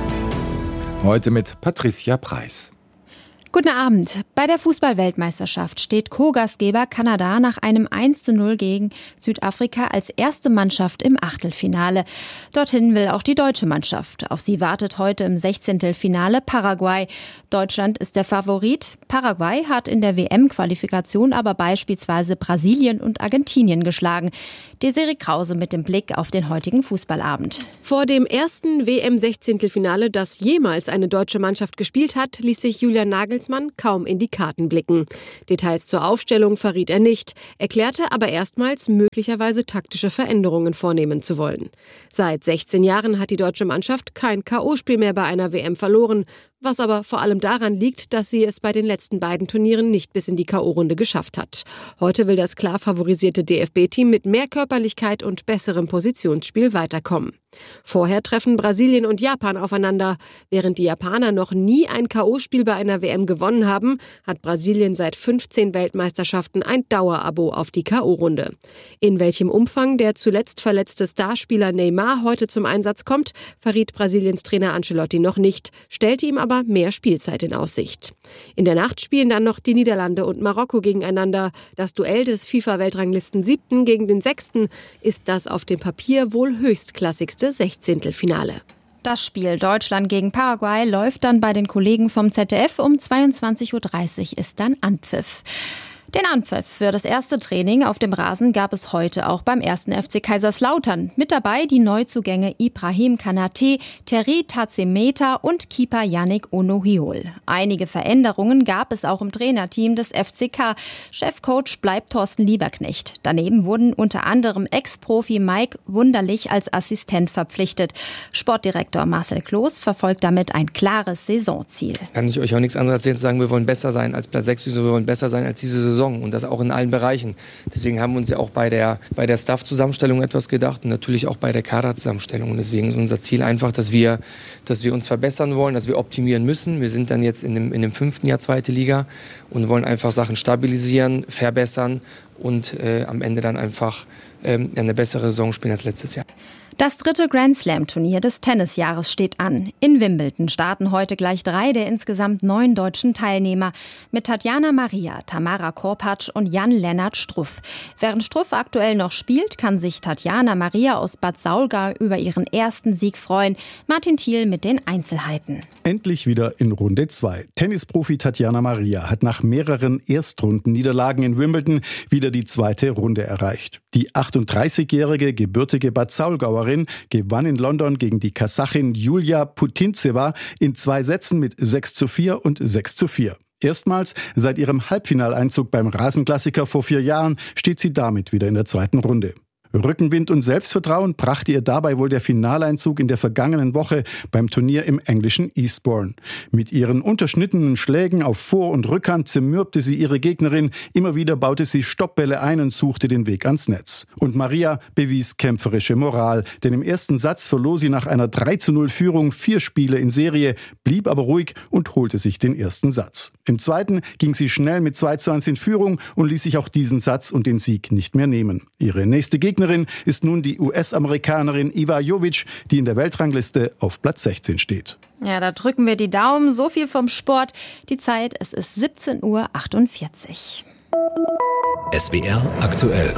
Heute mit Patricia Preis. Guten Abend. Bei der Fußball-Weltmeisterschaft steht Co-Gastgeber Kanada nach einem 1:0 gegen Südafrika als erste Mannschaft im Achtelfinale. Dorthin will auch die deutsche Mannschaft. Auf sie wartet heute im 16. Finale Paraguay. Deutschland ist der Favorit. Paraguay hat in der WM-Qualifikation aber beispielsweise Brasilien und Argentinien geschlagen. Desiree Krause mit dem Blick auf den heutigen Fußballabend. Vor dem ersten WM-16-Finale, das jemals eine deutsche Mannschaft gespielt hat, ließ sich Julian Nagelsmann kaum in die Karten blicken. Details zur Aufstellung verriet er nicht, erklärte aber erstmals möglicherweise taktische Veränderungen vornehmen zu wollen. Seit 16 Jahren hat die deutsche Mannschaft kein K.O.-Spiel mehr bei einer WM verloren, was aber vor allem daran liegt, dass sie es bei den letzten beiden Turnieren nicht bis in die K.O.-Runde geschafft hat. Heute will das klar favorisierte DFB-Team mit mehr Körperlichkeit und besserem Positionsspiel weiterkommen. Vorher treffen Brasilien und Japan aufeinander. Während die Japaner noch nie ein K.O.-Spiel bei einer WM gewonnen haben, hat Brasilien seit 15 Weltmeisterschaften ein Dauerabo auf die K.O.-Runde. In welchem Umfang der zuletzt verletzte Starspieler Neymar heute zum Einsatz kommt, verriet Brasiliens Trainer Ancelotti noch nicht, stellte ihm aber mehr Spielzeit in Aussicht. In der Nacht spielen dann noch die Niederlande und Marokko gegeneinander. Das Duell des FIFA-Weltranglisten 7. gegen den 6. ist das auf dem Papier wohl höchstklassigste 16. Finale. Das Spiel Deutschland gegen Paraguay läuft dann bei den Kollegen vom ZDF. Um 22:30 Uhr ist dann Anpfiff. Den Anpfiff für das erste Training auf dem Rasen gab es heute auch beim 1. FC Kaiserslautern. Mit dabei die Neuzugänge Ibrahim Kanate, Terry Tazemeta und Keeper Yannick Onohiol. Einige Veränderungen gab es auch im Trainerteam des FCK. Chefcoach bleibt Thorsten Lieberknecht. Daneben wurden unter anderem Ex-Profi Mike Wunderlich als Assistent verpflichtet. Sportdirektor Marcel Kloß verfolgt damit ein klares Saisonziel. Kann ich euch auch nichts anderes erzählen, zu sagen, wir wollen besser sein als Platz 6, wir wollen besser sein als diese Saison. Und das auch in allen Bereichen. Deswegen haben wir uns ja auch bei der Staff-Zusammenstellung etwas gedacht und natürlich auch bei der Kaderzusammenstellung. Und deswegen ist unser Ziel einfach, dass wir uns verbessern wollen, dass wir optimieren müssen. Wir sind dann jetzt in dem 5. Jahr 2. Liga und wollen einfach Sachen stabilisieren, verbessern und am Ende dann einfach eine bessere Saison spielen als letztes Jahr. Das 3. Grand-Slam-Turnier des Tennisjahres steht an. In Wimbledon starten heute gleich 3 der insgesamt 9 deutschen Teilnehmer mit Tatjana Maria, Tamara Korpatsch und Jan-Lennart Struff. Während Struff aktuell noch spielt, kann sich Tatjana Maria aus Bad Saulgau über ihren ersten Sieg freuen. Martin Thiel mit den Einzelheiten. Endlich wieder in Runde 2. Tennisprofi Tatjana Maria hat nach mehreren Erstrundenniederlagen in Wimbledon wieder die 2. Runde erreicht. Die 38-jährige gebürtige Bad Saulgauerin gewann in London gegen die Kasachin Julia Putintseva in 2 Sätzen mit 6:4 und 6:4. Erstmals seit ihrem Halbfinaleinzug beim Rasenklassiker vor 4 Jahren steht sie damit wieder in der 2. Runde. Rückenwind und Selbstvertrauen brachte ihr dabei wohl der Finaleinzug in der vergangenen Woche beim Turnier im englischen Eastbourne. Mit ihren unterschnittenen Schlägen auf Vor- und Rückhand zermürbte sie ihre Gegnerin. Immer wieder baute sie Stoppbälle ein und suchte den Weg ans Netz. Und Maria bewies kämpferische Moral, denn im ersten Satz verlor sie nach einer 3:0 Führung 4 Spiele in Serie, blieb aber ruhig und holte sich den ersten Satz. Im zweiten ging sie schnell mit 2:1 in Führung und ließ sich auch diesen Satz und den Sieg nicht mehr nehmen. Ihre nächste Gegnerin ist nun die US-Amerikanerin Iva Jovic, die in der Weltrangliste auf Platz 16 steht. Ja, da drücken wir die Daumen. So viel vom Sport. Die Zeit, es ist 17:48 Uhr. SWR aktuell.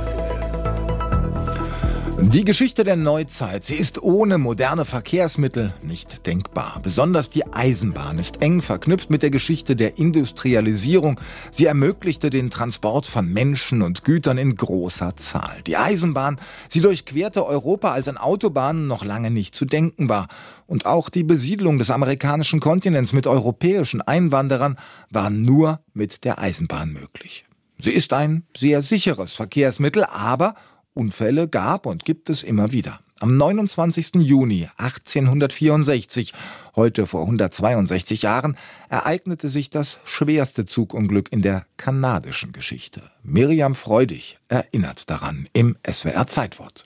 Die Geschichte der Neuzeit, sie ist ohne moderne Verkehrsmittel nicht denkbar. Besonders die Eisenbahn ist eng verknüpft mit der Geschichte der Industrialisierung. Sie ermöglichte den Transport von Menschen und Gütern in großer Zahl. Die Eisenbahn, sie durchquerte Europa, als an Autobahnen noch lange nicht zu denken war. Und auch die Besiedlung des amerikanischen Kontinents mit europäischen Einwanderern war nur mit der Eisenbahn möglich. Sie ist ein sehr sicheres Verkehrsmittel, aber Unfälle gab und gibt es immer wieder. Am 29. Juni 1864, heute vor 162 Jahren, ereignete sich das schwerste Zugunglück in der kanadischen Geschichte. Miriam Freudig erinnert daran im SWR Zeitwort.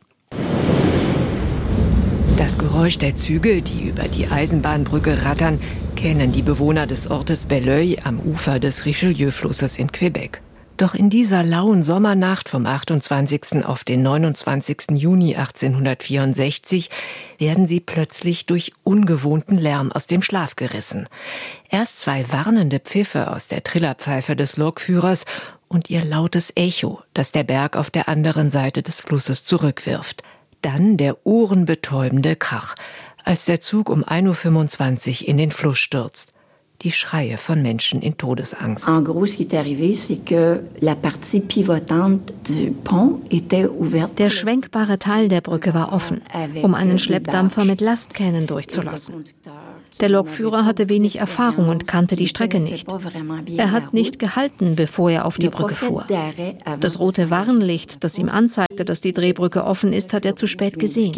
Das Geräusch der Züge, die über die Eisenbahnbrücke rattern, kennen die Bewohner des Ortes Belleuil am Ufer des Richelieu-Flusses in Quebec. Doch in dieser lauen Sommernacht vom 28. auf den 29. Juni 1864 werden sie plötzlich durch ungewohnten Lärm aus dem Schlaf gerissen. Erst 2 warnende Pfiffe aus der Trillerpfeife des Lokführers und ihr lautes Echo, das der Berg auf der anderen Seite des Flusses zurückwirft. Dann der ohrenbetäubende Krach, als der Zug um 1:25 Uhr in den Fluss stürzt. Die Schreie von Menschen in Todesangst. En gros, ce qui est arrivé, c'est que la partie pivotante du pont était ouverte. Der schwenkbare Teil der Brücke war offen, um einen Schleppdampfer mit Lastkähnen durchzulassen. Der Lokführer hatte wenig Erfahrung und kannte die Strecke nicht. Er hat nicht gehalten, bevor er auf die Brücke fuhr. Das rote Warnlicht, das ihm anzeigte, dass die Drehbrücke offen ist, hat er zu spät gesehen.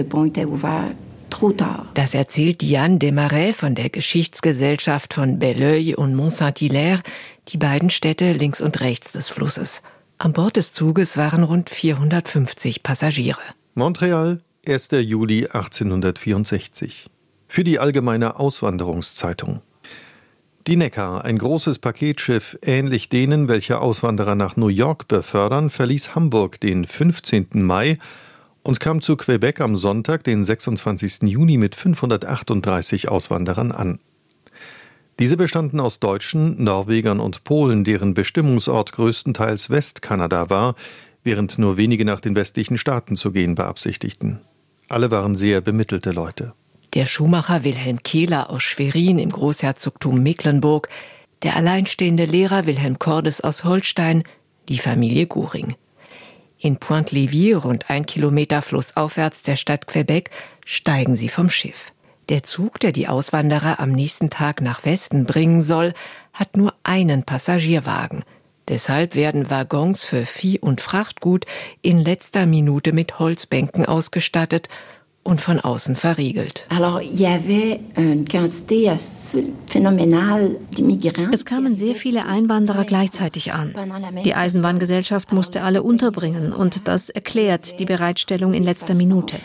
Das erzählt Diane Desmarais von der Geschichtsgesellschaft von Belleuil und Mont-Saint-Hilaire, die beiden Städte links und rechts des Flusses. An Bord des Zuges waren rund 450 Passagiere. Montreal, 1. Juli 1864. Für die Allgemeine Auswanderungszeitung. Die Neckar, ein großes Paketschiff, ähnlich denen, welche Auswanderer nach New York befördern, verließ Hamburg den 15. Mai und kam zu Quebec am Sonntag, den 26. Juni, mit 538 Auswanderern an. Diese bestanden aus Deutschen, Norwegern und Polen, deren Bestimmungsort größtenteils Westkanada war, während nur wenige nach den westlichen Staaten zu gehen beabsichtigten. Alle waren sehr bemittelte Leute. Der Schuhmacher Wilhelm Kehler aus Schwerin im Großherzogtum Mecklenburg, der alleinstehende Lehrer Wilhelm Cordes aus Holstein, die Familie Goring. In Pointe-Lévis, rund 1 Kilometer flussaufwärts der Stadt Quebec, steigen sie vom Schiff. Der Zug, der die Auswanderer am nächsten Tag nach Westen bringen soll, hat nur einen Passagierwagen. Deshalb werden Waggons für Vieh- und Frachtgut in letzter Minute mit Holzbänken ausgestattet und von außen verriegelt. Es kamen sehr viele Einwanderer gleichzeitig an. Die Eisenbahngesellschaft musste alle unterbringen und das erklärt die Bereitstellung in letzter Minute.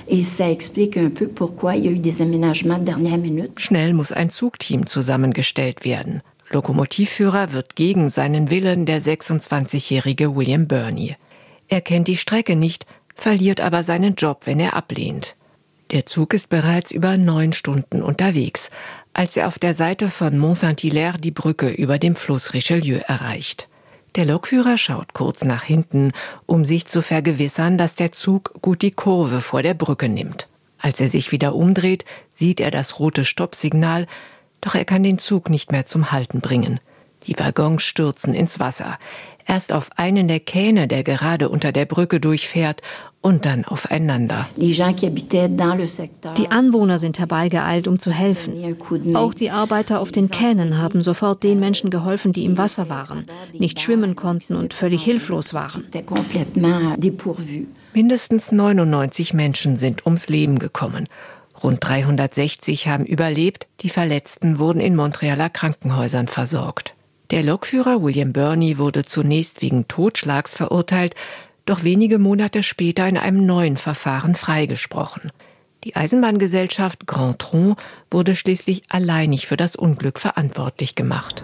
Schnell muss ein Zugteam zusammengestellt werden. Lokomotivführer wird gegen seinen Willen der 26-jährige William Burney. Er kennt die Strecke nicht, verliert aber seinen Job, wenn er ablehnt. Der Zug ist bereits über 9 Stunden unterwegs, als er auf der Seite von Mont-Saint-Hilaire die Brücke über dem Fluss Richelieu erreicht. Der Lokführer schaut kurz nach hinten, um sich zu vergewissern, dass der Zug gut die Kurve vor der Brücke nimmt. Als er sich wieder umdreht, sieht er das rote Stoppsignal, doch er kann den Zug nicht mehr zum Halten bringen. Die Waggons stürzen ins Wasser. Erst auf einen der Kähne, der gerade unter der Brücke durchfährt, und dann aufeinander. Die Anwohner sind herbeigeeilt, um zu helfen. Auch die Arbeiter auf den Kähnen haben sofort den Menschen geholfen, die im Wasser waren, nicht schwimmen konnten und völlig hilflos waren. Mindestens 99 Menschen sind ums Leben gekommen. Rund 360 haben überlebt, die Verletzten wurden in Montrealer Krankenhäusern versorgt. Der Lokführer William Burney wurde zunächst wegen Totschlags verurteilt, doch wenige Monate später in einem neuen Verfahren freigesprochen. Die Eisenbahngesellschaft Grand Tronc wurde schließlich alleinig für das Unglück verantwortlich gemacht.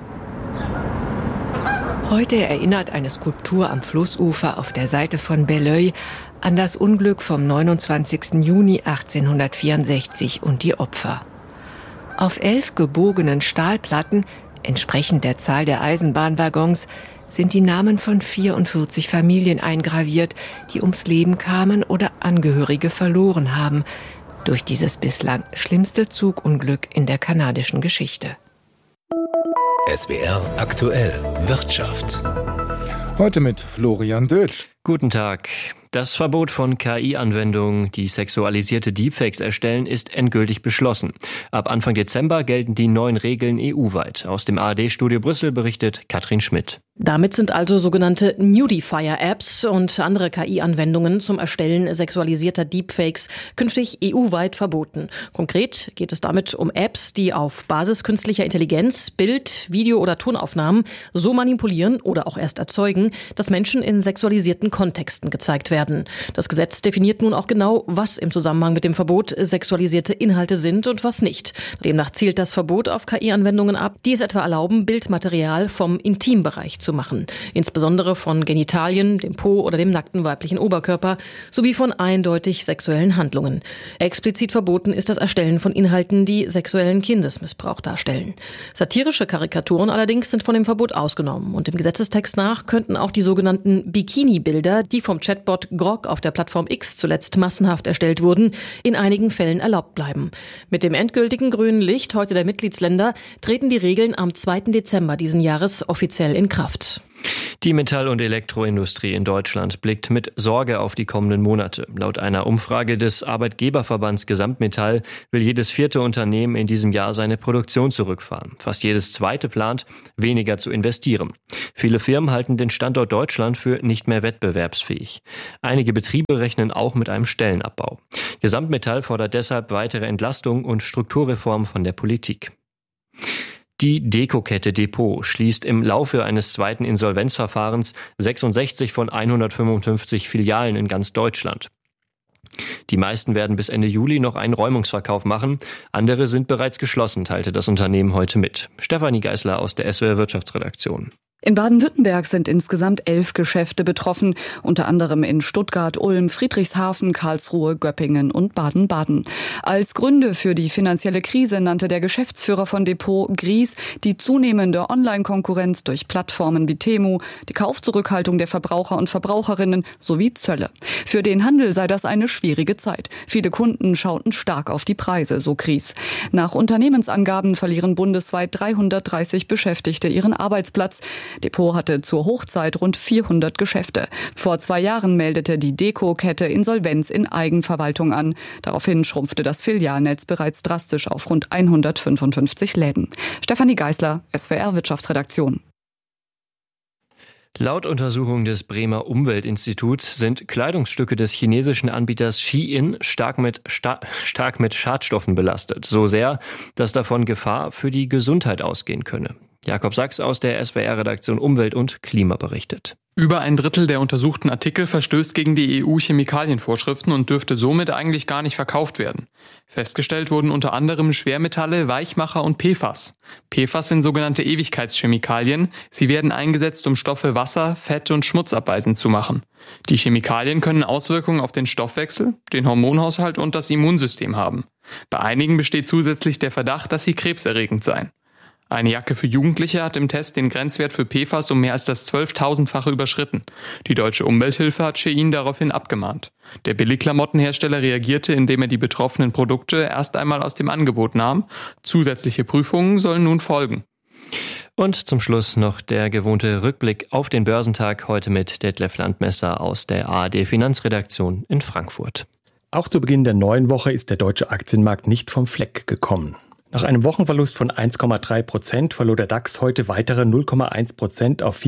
Heute erinnert eine Skulptur am Flussufer auf der Seite von Belleuil an das Unglück vom 29. Juni 1864 und die Opfer. Auf 11 gebogenen Stahlplatten, entsprechend der Zahl der Eisenbahnwaggons, sind die Namen von 44 Familien eingraviert, die ums Leben kamen oder Angehörige verloren haben, durch dieses bislang schlimmste Zugunglück in der kanadischen Geschichte. SWR aktuell Wirtschaft. Heute mit Florian Dötsch. Guten Tag. Das Verbot von KI-Anwendungen, die sexualisierte Deepfakes erstellen, ist endgültig beschlossen. Ab Anfang Dezember gelten die neuen Regeln EU-weit. Aus dem ARD-Studio Brüssel berichtet Katrin Schmidt. Damit sind also sogenannte Nudifier-Apps und andere KI-Anwendungen zum Erstellen sexualisierter Deepfakes künftig EU-weit verboten. Konkret geht es damit um Apps, die auf Basis künstlicher Intelligenz Bild-, Video- oder Tonaufnahmen so manipulieren oder auch erst erzeugen, dass Menschen in sexualisierten Kontexten gezeigt werden. Das Gesetz definiert nun auch genau, was im Zusammenhang mit dem Verbot sexualisierte Inhalte sind und was nicht. Demnach zielt das Verbot auf KI-Anwendungen ab, die es etwa erlauben, Bildmaterial vom Intimbereich zu machen. Insbesondere von Genitalien, dem Po oder dem nackten weiblichen Oberkörper sowie von eindeutig sexuellen Handlungen. Explizit verboten ist das Erstellen von Inhalten, die sexuellen Kindesmissbrauch darstellen. Satirische Karikaturen allerdings sind von dem Verbot ausgenommen. Und dem Gesetzestext nach könnten auch die sogenannten Bikini-Bilder, die vom Chatbot Grok auf der Plattform X zuletzt massenhaft erstellt wurden, in einigen Fällen erlaubt bleiben. Mit dem endgültigen grünen Licht heute der Mitgliedsländer treten die Regeln am 2. Dezember diesen Jahres offiziell in Kraft. Die Metall- und Elektroindustrie in Deutschland blickt mit Sorge auf die kommenden Monate. Laut einer Umfrage des Arbeitgeberverbands Gesamtmetall will jedes 4. Unternehmen in diesem Jahr seine Produktion zurückfahren. Fast jedes 2. plant, weniger zu investieren. Viele Firmen halten den Standort Deutschland für nicht mehr wettbewerbsfähig. Einige Betriebe rechnen auch mit einem Stellenabbau. Gesamtmetall fordert deshalb weitere Entlastung und Strukturreform von der Politik. Die Deko-Kette Depot schließt im Laufe eines 2. Insolvenzverfahrens 66 von 155 Filialen in ganz Deutschland. Die meisten werden bis Ende Juli noch einen Räumungsverkauf machen. Andere sind bereits geschlossen, teilte das Unternehmen heute mit. Stefanie Geisler aus der SWR Wirtschaftsredaktion. In Baden-Württemberg sind insgesamt 11 Geschäfte betroffen, unter anderem in Stuttgart, Ulm, Friedrichshafen, Karlsruhe, Göppingen und Baden-Baden. Als Gründe für die finanzielle Krise nannte der Geschäftsführer von Depot Gries die zunehmende Online-Konkurrenz durch Plattformen wie Temu, die Kaufzurückhaltung der Verbraucher und Verbraucherinnen sowie Zölle. Für den Handel sei das eine schwierige Zeit. Viele Kunden schauten stark auf die Preise, so Gries. Nach Unternehmensangaben verlieren bundesweit 330 Beschäftigte ihren Arbeitsplatz. Depot hatte zur Hochzeit rund 400 Geschäfte. Vor 2 Jahren meldete die Deko-Kette Insolvenz in Eigenverwaltung an. Daraufhin schrumpfte das Filialnetz bereits drastisch auf rund 155 Läden. Stefanie Geisler, SWR Wirtschaftsredaktion. Laut Untersuchung des Bremer Umweltinstituts sind Kleidungsstücke des chinesischen Anbieters Shein stark mit Schadstoffen belastet. So sehr, dass davon Gefahr für die Gesundheit ausgehen könne. Jakob Sachs aus der SWR-Redaktion Umwelt und Klima berichtet. Über ein Drittel der untersuchten Artikel verstößt gegen die EU-Chemikalienvorschriften und dürfte somit eigentlich gar nicht verkauft werden. Festgestellt wurden unter anderem Schwermetalle, Weichmacher und PFAS. PFAS sind sogenannte Ewigkeitschemikalien. Sie werden eingesetzt, um Stoffe Wasser, Fett und schmutzabweisend zu machen. Die Chemikalien können Auswirkungen auf den Stoffwechsel, den Hormonhaushalt und das Immunsystem haben. Bei einigen besteht zusätzlich der Verdacht, dass sie krebserregend seien. Eine Jacke für Jugendliche hat im Test den Grenzwert für PFAS um mehr als das 12.000-fache überschritten. Die Deutsche Umwelthilfe hat Shein daraufhin abgemahnt. Der Billigklamottenhersteller reagierte, indem er die betroffenen Produkte erst einmal aus dem Angebot nahm. Zusätzliche Prüfungen sollen nun folgen. Und zum Schluss noch der gewohnte Rückblick auf den Börsentag, heute mit Detlef Landmesser aus der ARD Finanzredaktion in Frankfurt. Auch zu Beginn der neuen Woche ist der deutsche Aktienmarkt nicht vom Fleck gekommen. Nach einem Wochenverlust von 1,3% verlor der DAX heute weitere 0,1% auf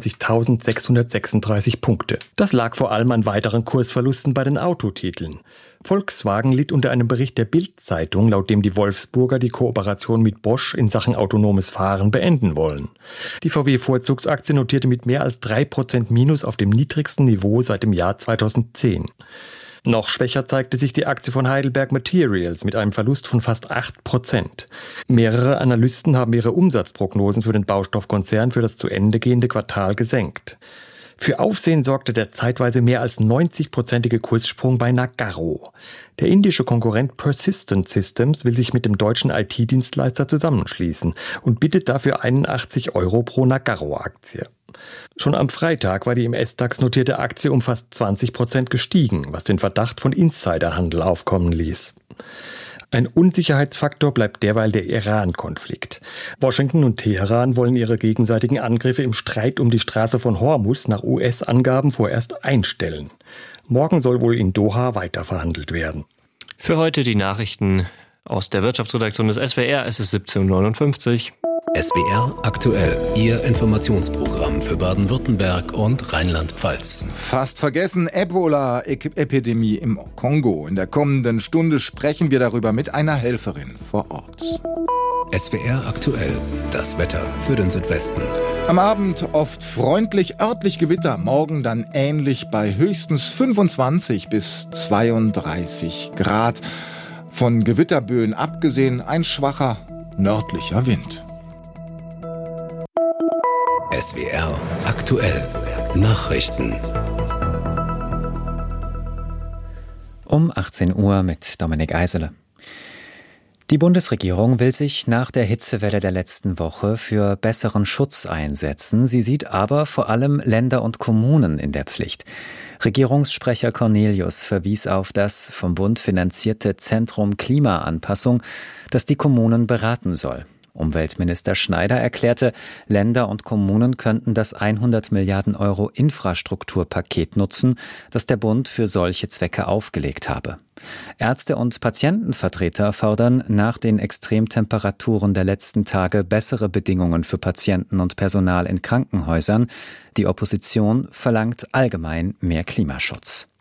24.636 Punkte. Das lag vor allem an weiteren Kursverlusten bei den Autotiteln. Volkswagen litt unter einem Bericht der Bild-Zeitung, laut dem die Wolfsburger die Kooperation mit Bosch in Sachen autonomes Fahren beenden wollen. Die VW-Vorzugsaktie notierte mit mehr als 3% Minus auf dem niedrigsten Niveau seit dem Jahr 2010. Noch schwächer zeigte sich die Aktie von Heidelberg Materials mit einem Verlust von fast 8%. Mehrere Analysten haben ihre Umsatzprognosen für den Baustoffkonzern für das zu Ende gehende Quartal gesenkt. Für Aufsehen sorgte der zeitweise mehr als 90-prozentige Kurssprung bei Nagarro. Der indische Konkurrent Persistent Systems will sich mit dem deutschen IT-Dienstleister zusammenschließen und bittet dafür 81 € pro Nagarro-Aktie. Schon am Freitag war die im S-DAX notierte Aktie um fast 20% gestiegen, was den Verdacht von Insiderhandel aufkommen ließ. Ein Unsicherheitsfaktor bleibt derweil der Iran-Konflikt. Washington und Teheran wollen ihre gegenseitigen Angriffe im Streit um die Straße von Hormuz nach US-Angaben vorerst einstellen. Morgen soll wohl in Doha weiter verhandelt werden. Für heute die Nachrichten aus der Wirtschaftsredaktion des SWR. Es ist 17:59 Uhr. SWR aktuell, Ihr Informationsprogramm für Baden-Württemberg und Rheinland-Pfalz. Fast vergessen, Ebola-Epidemie im Kongo. In der kommenden Stunde sprechen wir darüber mit einer Helferin vor Ort. SWR aktuell, das Wetter für den Südwesten. Am Abend oft freundlich, örtlich Gewitter, morgen dann ähnlich bei höchstens 25 bis 32 Grad. Von Gewitterböen abgesehen ein schwacher nördlicher Wind. SWR aktuell Nachrichten. Um 18 Uhr mit Dominik Eisele. Die Bundesregierung will sich nach der Hitzewelle der letzten Woche für besseren Schutz einsetzen. Sie sieht aber vor allem Länder und Kommunen in der Pflicht. Regierungssprecher Cornelius verwies auf das vom Bund finanzierte Zentrum Klimaanpassung, das die Kommunen beraten soll. Umweltminister Schneider erklärte, Länder und Kommunen könnten das 100 Milliarden Euro Infrastrukturpaket nutzen, das der Bund für solche Zwecke aufgelegt habe. Ärzte und Patientenvertreter fordern nach den Extremtemperaturen der letzten Tage bessere Bedingungen für Patienten und Personal in Krankenhäusern. Die Opposition verlangt allgemein mehr Klimaschutz.